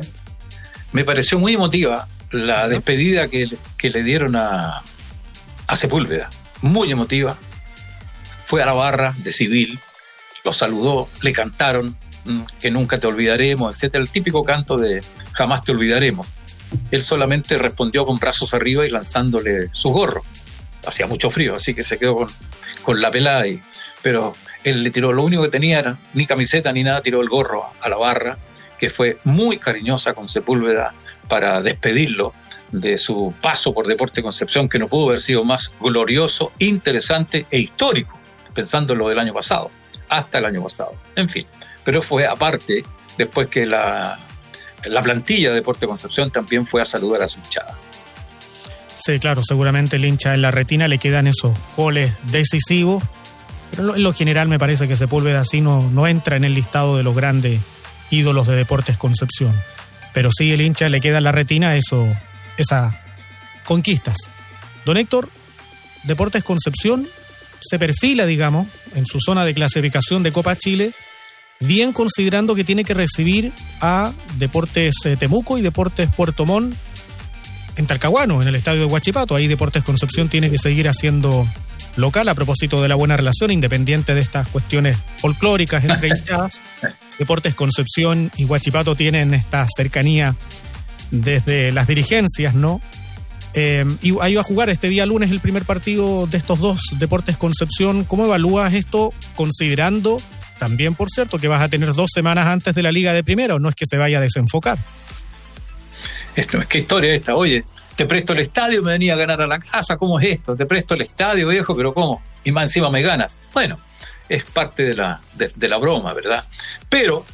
Me pareció muy emotiva la despedida que le dieron a Sepúlveda. Muy emotiva. Fue a la barra de civil, lo saludó, le cantaron que nunca te olvidaremos, etcétera, el típico canto de jamás te olvidaremos. Él solamente respondió con brazos arriba y lanzándole su gorro. Hacía mucho frío, así que se quedó con la pelada pero él le tiró, lo único que tenía era ni camiseta ni nada, tiró el gorro a la barra, que fue muy cariñosa con Sepúlveda para despedirlo de su paso por Deportes Concepción, que no pudo haber sido más glorioso, interesante e histórico, pensando en lo del año pasado, hasta el año pasado. En fin, pero fue aparte, después que la plantilla de Deportes Concepción también fue a saludar a su hinchada. Sí, claro, seguramente el hincha en la retina le quedan esos goles decisivos, pero en lo general me parece que Sepúlveda así no entra en el listado de los grandes ídolos de Deportes Concepción. Pero sí, el hincha le queda en la retina esas conquistas. Don Héctor, Deportes Concepción se perfila, digamos, en su zona de clasificación de Copa Chile, bien considerando que tiene que recibir a Deportes Temuco y Deportes Puerto Montt en Talcahuano, en el estadio de Huachipato. Ahí Deportes Concepción tiene que seguir haciendo local a propósito de la buena relación, independiente de estas cuestiones folclóricas entre hinchadas. Deportes Concepción y Huachipato tienen esta cercanía desde las dirigencias, ¿no? Y ahí va a jugar este día lunes el primer partido de estos dos, Deportes Concepción. ¿Cómo evalúas esto, considerando también, por cierto, que vas a tener 2 semanas antes de la Liga de Primera, o no es que se vaya a desenfocar? ¿Qué historia esta? Oye, te presto el estadio, me venía a ganar a la casa, ¿cómo es esto? Te presto el estadio, viejo, pero ¿cómo? Y más encima me ganas. Bueno, es parte de la broma, ¿verdad? Pero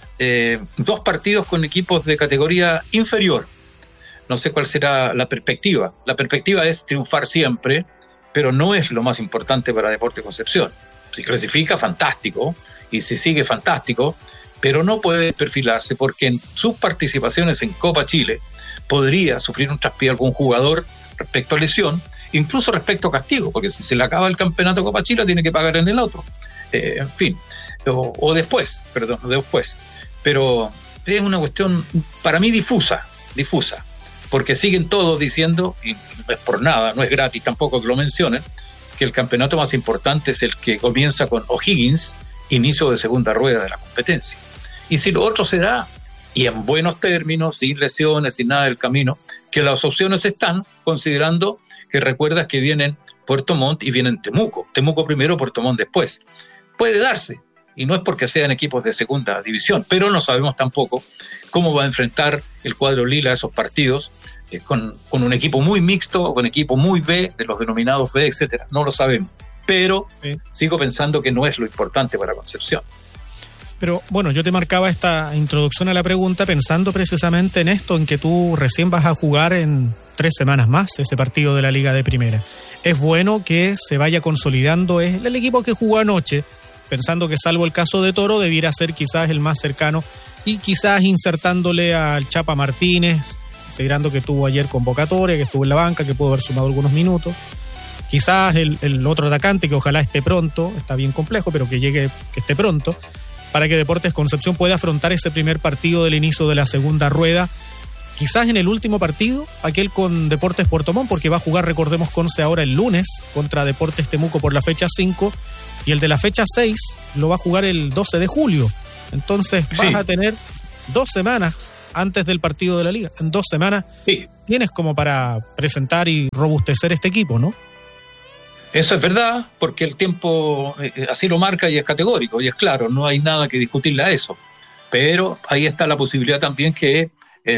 2 partidos con equipos de categoría inferior. No sé cuál será la perspectiva. La perspectiva es triunfar siempre, pero no es lo más importante para Deportes Concepción. Si clasifica, fantástico, y si sigue, fantástico, pero no puede perfilarse porque en sus participaciones en Copa Chile podría sufrir un traspié algún jugador respecto a lesión, incluso respecto a castigo, porque si se le acaba el campeonato de Copa Chile tiene que pagar en el otro. En fin, o después. Pero es una cuestión para mí difusa, porque siguen todos diciendo, y no es por nada, no es gratis tampoco que lo mencionen, que el campeonato más importante es el que comienza con O'Higgins, inicio de segunda rueda de la competencia. Y si lo otro se da, y en buenos términos, sin lesiones, sin nada del camino, que las opciones están, considerando que recuerdas que vienen Puerto Montt y vienen Temuco. Temuco primero, Puerto Montt después. Puede darse, y no es porque sean equipos de segunda división, pero no sabemos tampoco cómo va a enfrentar el cuadro lila esos partidos, con un equipo muy mixto, o con equipo muy B, de los denominados B, etcétera. No lo sabemos, pero sigo pensando que no es lo importante para Concepción. Pero bueno, yo te marcaba esta introducción a la pregunta pensando precisamente en esto, en que tú recién vas a jugar en 3 semanas más ese partido de la Liga de Primera. Es bueno que se vaya consolidando el equipo que jugó anoche, pensando que salvo el caso de Toro debiera ser quizás el más cercano, y quizás insertándole al Chapa Martínez, considerando que tuvo ayer convocatoria, que estuvo en la banca, que pudo haber sumado algunos minutos. Quizás el otro atacante, que ojalá esté pronto, está bien complejo, pero que esté pronto, para que Deportes Concepción pueda afrontar ese primer partido del inicio de la segunda rueda. Quizás en el último partido, aquel con Deportes Puerto Montt, porque va a jugar, recordemos, Conce ahora el lunes contra Deportes Temuco por la fecha 5, y el de la fecha 6 lo va a jugar el 12 de julio. Entonces vas a tener 2 semanas antes del partido de la Liga. En 2 semanas tienes como para presentar y robustecer este equipo, ¿no? Eso es verdad, porque el tiempo así lo marca y es categórico, y es claro, no hay nada que discutirle a eso. Pero ahí está la posibilidad también que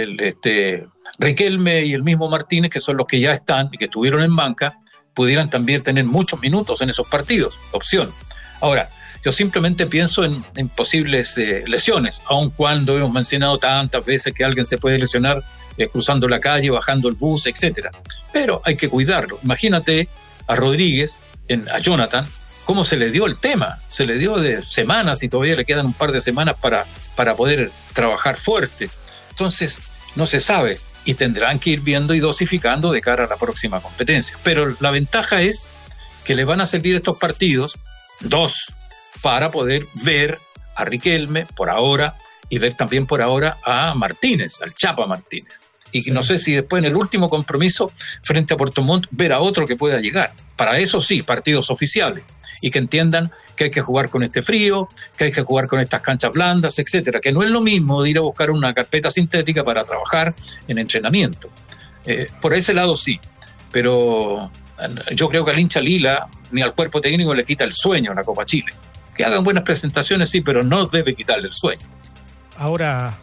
Riquelme y el mismo Martínez, que son los que ya están y que estuvieron en banca, pudieran también tener muchos minutos en esos partidos. Opción. Ahora, yo simplemente pienso en posibles lesiones, aun cuando hemos mencionado tantas veces que alguien se puede lesionar cruzando la calle, bajando el bus, etcétera. Pero hay que cuidarlo. Imagínate a Rodríguez, a Jonathan, cómo se le dio el tema. Se le dio de semanas y todavía le quedan un par de semanas para poder trabajar fuerte. Entonces, no se sabe y tendrán que ir viendo y dosificando de cara a la próxima competencia. Pero la ventaja es que le van a servir estos partidos, 2, para poder ver a Riquelme por ahora y ver también por ahora a Martínez, al Chapa Martínez. Y no sé si después en el último compromiso frente a Puerto Montt ver a otro que pueda llegar. Para eso sí, partidos oficiales. Y que entiendan que hay que jugar con este frío, que hay que jugar con estas canchas blandas, etcétera. Que no es lo mismo de ir a buscar una carpeta sintética para trabajar en entrenamiento. Por ese lado sí. Pero yo creo que al hincha lila ni al cuerpo técnico le quita el sueño en la Copa Chile. Que hagan buenas presentaciones, sí, pero no debe quitarle el sueño. Ahora...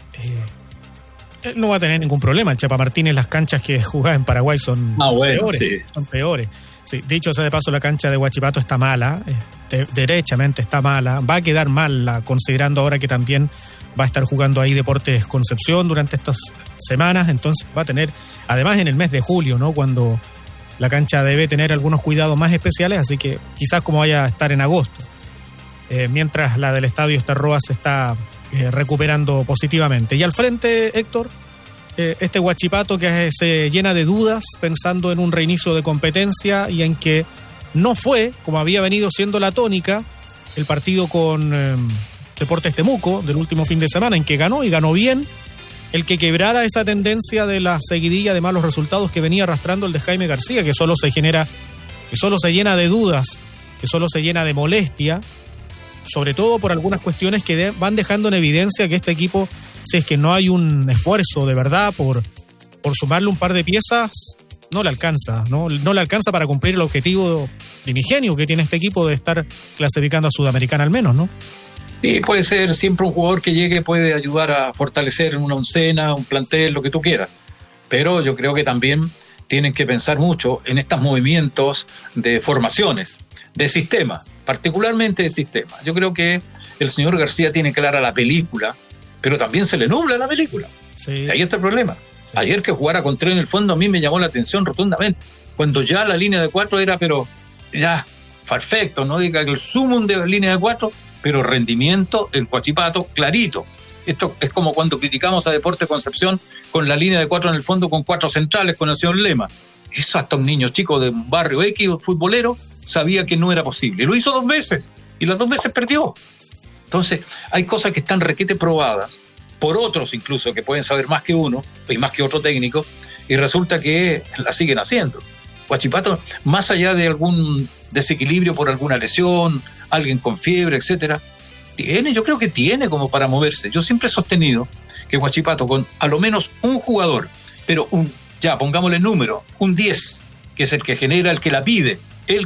él no va a tener ningún problema. El Chapa Martínez, las canchas que jugaba en Paraguay son peores. Sí. Son peores. Sí, dicho sea de paso, la cancha de Huachipato está mala, derechamente está mala. Va a quedar mal, considerando ahora que también va a estar jugando ahí Deportes Concepción durante estas semanas. Entonces va a tener, además en el mes de julio, ¿no?, cuando la cancha debe tener algunos cuidados más especiales, así que quizás como vaya a estar en agosto. Mientras la del Estadio Estarroa se está recuperando positivamente. Y al frente, Héctor, este Huachipato que se llena de dudas pensando en un reinicio de competencia y en que no fue, como había venido siendo la tónica, el partido con Deportes Temuco del último fin de semana, en que ganó y ganó bien, el que quebrara esa tendencia de la seguidilla de malos resultados que venía arrastrando el de Jaime García, que solo se llena de dudas, que solo se llena de molestia, sobre todo por algunas cuestiones que van dejando en evidencia que este equipo, si es que no hay un esfuerzo de verdad por sumarle un par de piezas, no le alcanza, no le alcanza para cumplir el objetivo primigenio que tiene este equipo de estar clasificando a Sudamericana al menos, ¿no? Sí, puede ser siempre un jugador que llegue, puede ayudar a fortalecer una oncena, un plantel, lo que tú quieras, pero yo creo que también tienen que pensar mucho en estos movimientos de formaciones, de sistema, particularmente de sistema. Yo creo que el señor García tiene clara la película, pero también se le nubla la película. Sí. Ahí está el problema. Sí. Ayer que jugara con 3 en el fondo a mí me llamó la atención rotundamente, cuando ya la línea de 4 era, pero ya, perfecto, no diga que el sumum de la línea de 4, pero rendimiento en Huachipato clarito. Esto es como cuando criticamos a Deportes Concepción con la línea de 4 en el fondo con 4 centrales con el señor Lema. Eso hasta un niño chico de un barrio X, un futbolero, sabía que no era posible. Lo hizo 2 veces y las 2 veces perdió. Entonces, hay cosas que están requete probadas por otros incluso que pueden saber más que uno y más que otro técnico, y resulta que la siguen haciendo. Huachipato, más allá de algún desequilibrio por alguna lesión, alguien con fiebre, etcétera, yo creo que tiene como para moverse. Yo siempre he sostenido que Huachipato con a lo menos un jugador, pero pongámosle número, un 10, que es el que genera, el que la pide,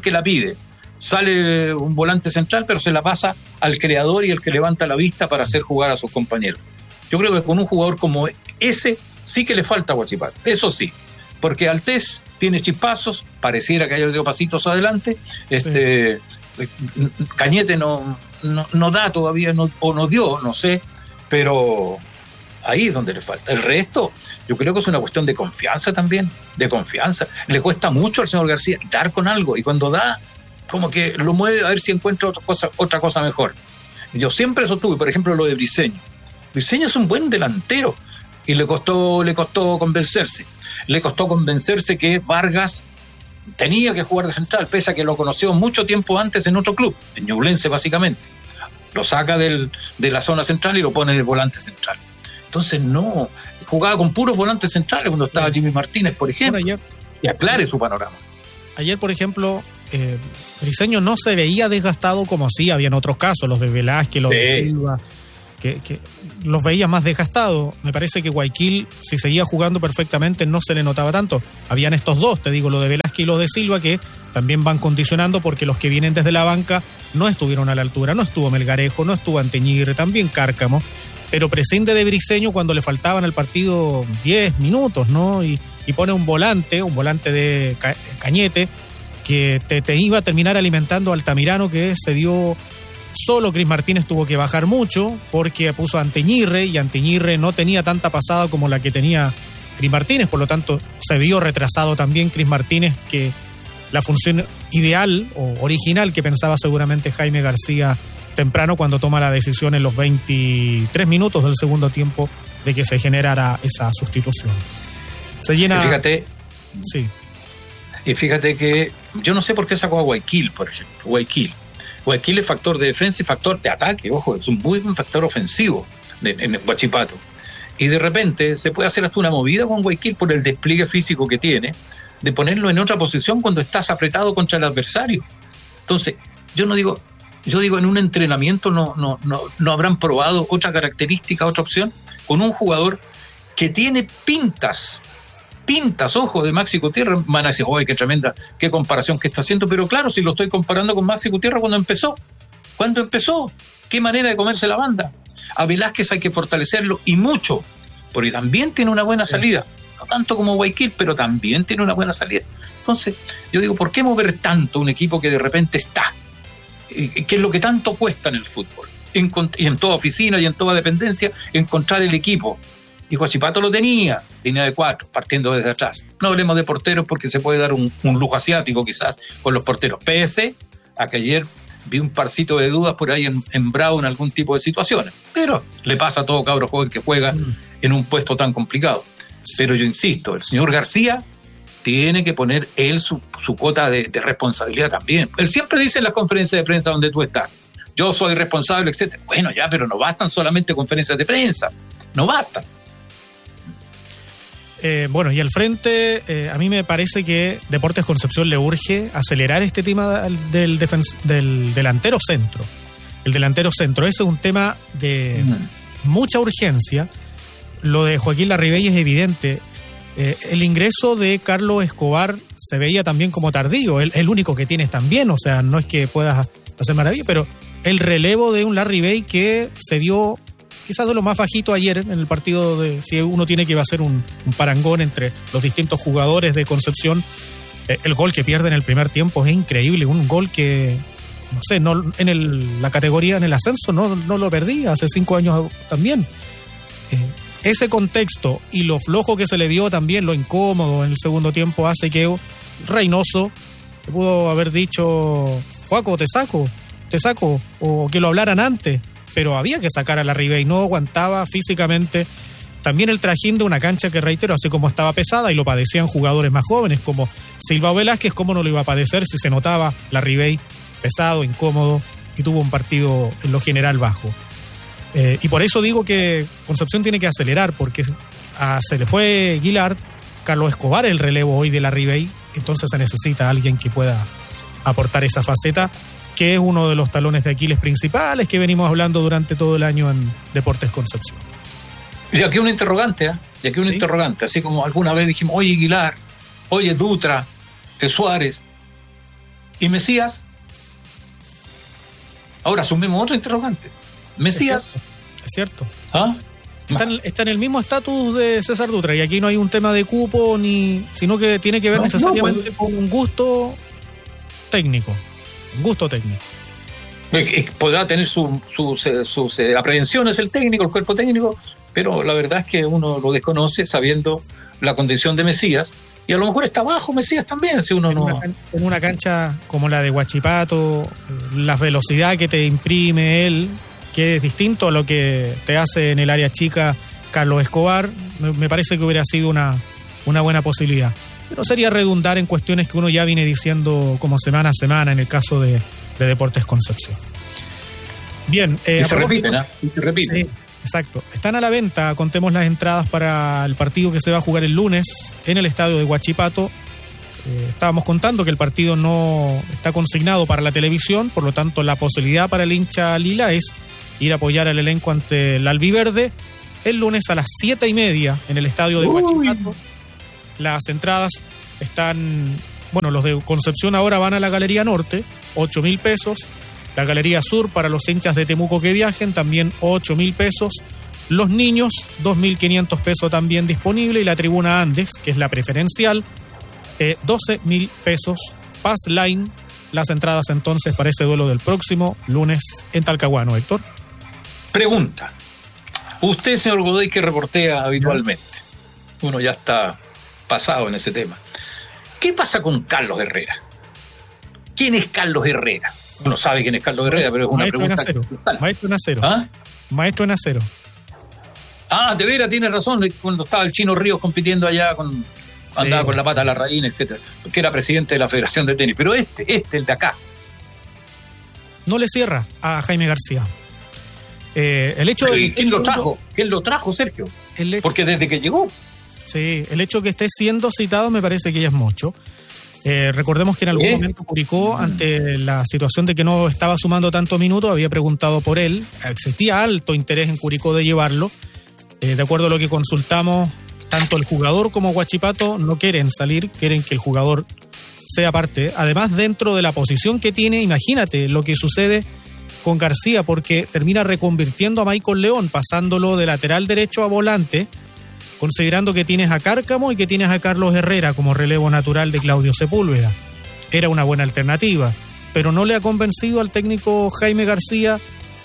sale un volante central, pero se la pasa al creador y el que levanta la vista para hacer jugar a sus compañeros. Yo creo que con un jugador como ese sí que le falta a Huachipato, eso sí, porque Altés tiene chispazos, pareciera que haya dado pasitos adelante, sí. Cañete no da todavía, o no dio, no sé, pero ahí es donde le falta. El resto, yo creo que es una cuestión de confianza también, de confianza. Le cuesta mucho al señor García dar con algo, y cuando da, como que lo mueve a ver si encuentra otra cosa mejor. Yo siempre sostuve, por ejemplo, lo de Briceño. Briceño es un buen delantero y le costó convencerse. Le costó convencerse que Vargas tenía que jugar de central, pese a que lo conoció mucho tiempo antes en otro club, en Ñublense básicamente. Lo saca de la zona central y lo pone de volante central. Entonces no, jugaba con puros volantes centrales cuando estaba Jimmy Martínez, por ejemplo, y aclare su panorama. Ayer, por ejemplo, Briceño no se veía desgastado como sí, habían otros casos, los de Velázquez, los de Silva, que los veía más desgastados. Me parece que Guayaquil, si seguía jugando perfectamente, no se le notaba tanto. Habían estos dos, te digo, los de Velázquez y los de Silva, que también van condicionando porque los que vienen desde la banca no estuvieron a la altura. No estuvo Melgarejo, no estuvo Anteñirre, también Cárcamo, pero prescinde de Briceño cuando le faltaban al partido 10 minutos, ¿no? Y pone un volante de Cañete, que te iba a terminar alimentando a Altamirano, que se dio solo. Cris Martínez tuvo que bajar mucho porque puso a Anteñirre, y Anteñirre no tenía tanta pasada como la que tenía Cris Martínez, por lo tanto se vio retrasado también Cris Martínez, que la función ideal o original que pensaba seguramente Jaime García temprano cuando toma la decisión en los 23 minutos del segundo tiempo de que se generara esa sustitución. Se llena... Y fíjate que yo no sé por qué sacó a Guayaquil, por ejemplo. Guayaquil es factor de defensa y factor de ataque, ojo, es un muy buen factor ofensivo en Huachipato. Y de repente se puede hacer hasta una movida con Guayaquil por el despliegue físico que tiene, de ponerlo en otra posición cuando estás apretado contra el adversario. Entonces, yo digo, en un entrenamiento no habrán probado otra característica, otra opción, con un jugador que tiene pintas, ojo, de Maxi Gutiérrez. Van a decir, oye, qué tremenda, qué comparación que está haciendo, pero claro, si lo estoy comparando con Maxi Gutiérrez cuando empezó, qué manera de comerse la banda. A Velázquez hay que fortalecerlo, y mucho, porque también tiene una buena salida, no tanto como Guayaquil, pero también tiene una buena salida. Entonces, yo digo, ¿por qué mover tanto un equipo que de repente está? ¿Qué es lo que tanto cuesta en el fútbol? Y en toda oficina y en toda dependencia, encontrar el equipo. Y Huachipato lo tenía, línea de 4, partiendo desde atrás. No hablemos de porteros porque se puede dar un lujo asiático quizás con los porteros. PS, a que ayer vi un parcito de dudas por ahí en Bravo en algún tipo de situaciones. Pero le pasa a todo cabro joven que juega en un puesto tan complicado. Pero yo insisto, el señor García tiene que poner él su cuota de responsabilidad también. Él siempre dice en las conferencias de prensa donde tú estás, yo soy responsable, etc. Bueno, ya, pero no bastan solamente conferencias de prensa. No bastan. Bueno, y al frente, a mí me parece que Deportes Concepción le urge acelerar este tema del delantero centro. El delantero centro, ese es un tema de mucha urgencia. Lo de Joaquín Larribey es evidente. El ingreso de Carlos Escobar se veía también como tardío. El único que tienes también, o sea, no es que puedas hacer maravilla, pero el relevo de un Larribey que se dio quizás de lo más bajito ayer en el partido, si uno tiene que hacer un parangón entre los distintos jugadores de Concepción. El gol que pierde en el primer tiempo es increíble, un gol que, no sé, la categoría, en el ascenso no lo perdía, hace 5 años también. Ese contexto y lo flojo que se le dio también, lo incómodo en el segundo tiempo, hace que Reynoso pudo haber dicho, Juaco, te saco, o que lo hablaran antes, pero había que sacar a Larribey, no aguantaba físicamente. También el trajín de una cancha que, reitero, así como estaba pesada y lo padecían jugadores más jóvenes como Silva o Velázquez, ¿cómo no lo iba a padecer si se notaba Larribey pesado, incómodo y tuvo un partido en lo general bajo? Y por eso digo que Concepción tiene que acelerar, porque se le fue Guilard, Carlos Escobar el relevo hoy de Larribey, entonces se necesita alguien que pueda aportar esa faceta, que es uno de los talones de Aquiles principales que venimos hablando durante todo el año en Deportes Concepción. Y aquí un interrogante, interrogante, así como alguna vez dijimos, oye Aguilar, oye Dutra, Suárez y Mesías. Ahora asumimos otro interrogante. Mesías. Es cierto. ¿Ah? Está en el mismo estatus de César Dutra, y aquí no hay un tema de cupo, sino que tiene que ver necesariamente con un gusto técnico. Podrá tener sus aprehensiones el técnico, el cuerpo técnico, pero la verdad es que uno lo desconoce sabiendo la condición de Mesías, y a lo mejor está abajo Mesías también, si uno no... En una cancha como la de Huachipato, la velocidad que te imprime él, que es distinto a lo que te hace en el área chica Carlos Escobar, me parece que hubiera sido una buena posibilidad. pero sería redundar en cuestiones que uno ya viene diciendo como semana a semana en el caso de Deportes Concepción. Bien. Y se repiten, ¿eh? Se repiten. Sí, exacto. Están a la venta, contemos las entradas para el partido que se va a jugar el lunes en el estadio de Huachipato. Estábamos contando que el partido no está consignado para la televisión, por lo tanto la posibilidad para el hincha lila es ir a apoyar al elenco ante el albiverde el lunes a las 7:30 en el estadio de Huachipato. Las entradas están, los de Concepción ahora van a la Galería Norte, 8.000 pesos. La Galería Sur para los hinchas de Temuco que viajen, también 8.000 pesos. Los niños, 2.500 pesos también disponible. Y la tribuna Andes, que es la preferencial, 12.000 pesos. Pass Line, las entradas entonces para ese duelo del próximo lunes en Talcahuano, Héctor. Pregunta. Usted, señor Godoy, que reportea habitualmente. Uno ya está pasado en ese tema. ¿Qué pasa con Carlos Herrera? ¿Quién es Carlos Herrera? Uno sabe quién es Carlos Herrera, pero es una pregunta. Maestro en acero. ¿Ah? Maestro en acero. Ah, de veras, tiene razón. Cuando estaba el Chino Ríos compitiendo allá, andaba con la pata a la raíz, etcétera, que era presidente de la Federación de Tenis. Pero el de acá. No le cierra a Jaime García. El hecho de ¿Quién lo trajo? ¿Quién lo trajo, Sergio? Porque desde que llegó. Sí, el hecho que esté siendo citado me parece que ya es mucho. Recordemos que en algún momento Curicó, ante la situación de que no estaba sumando tantos minutos, había preguntado por él. Existía alto interés en Curicó de llevarlo. De acuerdo a lo que consultamos, tanto el jugador como Huachipato no quieren salir, quieren que el jugador sea parte. Además, dentro de la posición que tiene, imagínate lo que sucede con García, porque termina reconvirtiendo a Michael León, pasándolo de lateral derecho a volante, considerando que tienes a Cárcamo y que tienes a Carlos Herrera como relevo natural de Claudio Sepúlveda. Era una buena alternativa, pero no le ha convencido al técnico Jaime García,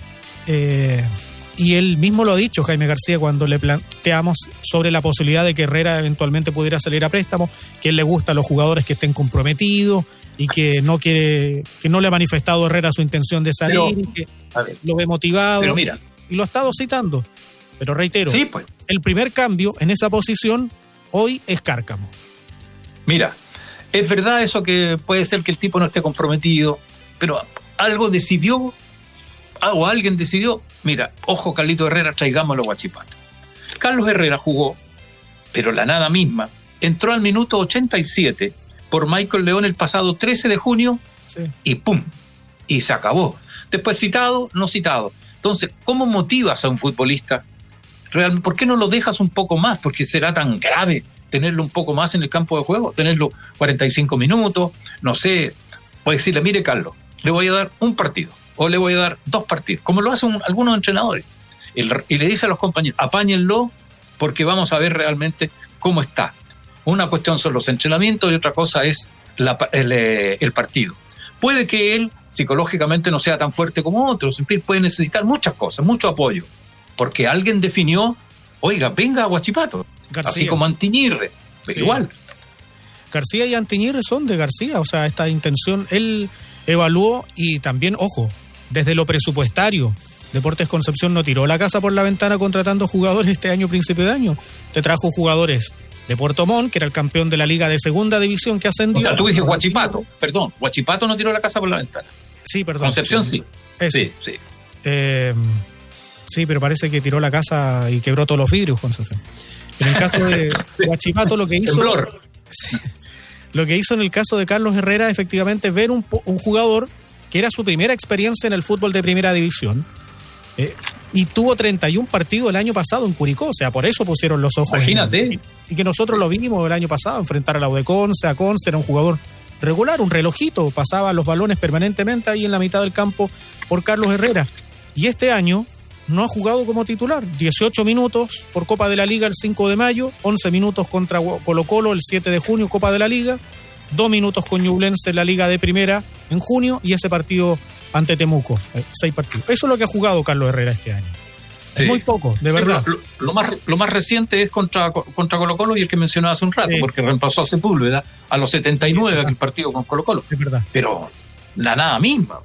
y él mismo lo ha dicho, Jaime García, cuando le planteamos sobre la posibilidad de que Herrera eventualmente pudiera salir a préstamo, que él le gusta a los jugadores que estén comprometidos y que no le ha manifestado a Herrera su intención de salir, y que lo ve motivado, pero mira, y lo ha estado citando. Pero reitero, sí, pues, el primer cambio en esa posición hoy es Cárcamo. Mira, es verdad eso que puede ser que el tipo no esté comprometido, pero algo decidió, o alguien decidió, mira, ojo Carlito Herrera, traigámoslo a Huachipato. Carlos Herrera jugó, pero la nada misma, entró al minuto 87 por Michael León el pasado 13 de junio, sí, y ¡pum! Y se acabó. Después citado, no citado. Entonces, ¿cómo motivas a un futbolista? Realmente, ¿por qué no lo dejas un poco más? Porque será tan grave tenerlo un poco más en el campo de juego, tenerlo 45 minutos, no sé, puedes decirle, mire Carlos, le voy a dar un partido, o le voy a dar 2 partidos, como lo hacen algunos entrenadores, y le dice a los compañeros, apáñenlo, porque vamos a ver realmente cómo está. Una cuestión son los entrenamientos y otra cosa es el partido. Puede que él psicológicamente no sea tan fuerte como otros, en fin, puede necesitar muchas cosas, mucho apoyo, porque alguien definió, oiga, venga a Huachipato, García, así como Antiñirre, pero sí, igual. García y Antiñirre son de García, o sea, esta intención, él evaluó, y también, ojo, desde lo presupuestario, Deportes Concepción no tiró la casa por la ventana contratando jugadores este año, principio de año. Te trajo jugadores de Puerto Montt, que era el campeón de la Liga de Segunda División que ascendió. O sea, tú dices Huachipato, perdón, Huachipato no tiró la casa por la ventana. Sí, perdón. Concepción sí. Sí. Sí, pero parece que tiró la casa y quebró todos los vidrios, Concepción. En el caso de Huachipato, lo que hizo... Lo que hizo en el caso de Carlos Herrera, efectivamente, ver un jugador que era su primera experiencia en el fútbol de primera división, y tuvo 31 partidos el año pasado en Curicó, o sea, por eso pusieron los ojos. Imagínate. Y que nosotros lo vimos el año pasado, enfrentar a la Conce, era un jugador regular, un relojito, pasaba los balones permanentemente ahí en la mitad del campo por Carlos Herrera. Y este año no ha jugado como titular, 18 minutos por Copa de la Liga el 5 de mayo, 11 minutos contra Colo-Colo el 7 de junio, Copa de la Liga, 2 minutos con Ñublense en la Liga de Primera en junio, y ese partido ante Temuco, 6 partidos. Eso es lo que ha jugado Carlos Herrera este año. Sí. Es muy poco, de verdad. Lo más reciente es contra Colo-Colo, y el que mencionaba hace un rato, sí, porque reemplazó a Sepúlveda a los 79 en el partido con Colo-Colo. Es verdad. Pero la nada misma.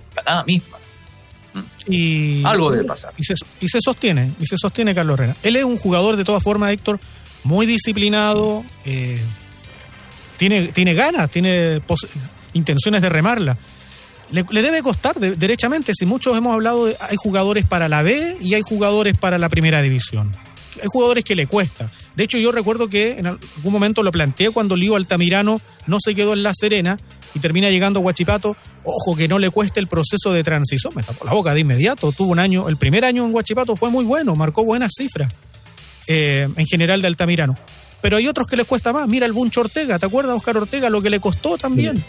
Y algo debe pasar. Y se sostiene Carlos Herrera. Él es un jugador, de todas formas, Héctor, muy disciplinado, tiene ganas, tiene intenciones de remarla. Le debe costar derechamente. Si muchos hemos hablado, hay jugadores para la B y hay jugadores para la primera división. Hay jugadores que le cuesta. De hecho, yo recuerdo que en algún momento lo planteé cuando Lío Altamirano no se quedó en La Serena y termina llegando a Huachipato. Ojo, que no le cueste el proceso de transición. Me tapó la boca de inmediato. Tuvo el primer año en Huachipato fue muy bueno, marcó buenas cifras en general de Altamirano. Pero hay otros que les cuesta más. Mira el Buncho Ortega, ¿te acuerdas, Oscar Ortega? Lo que le costó también.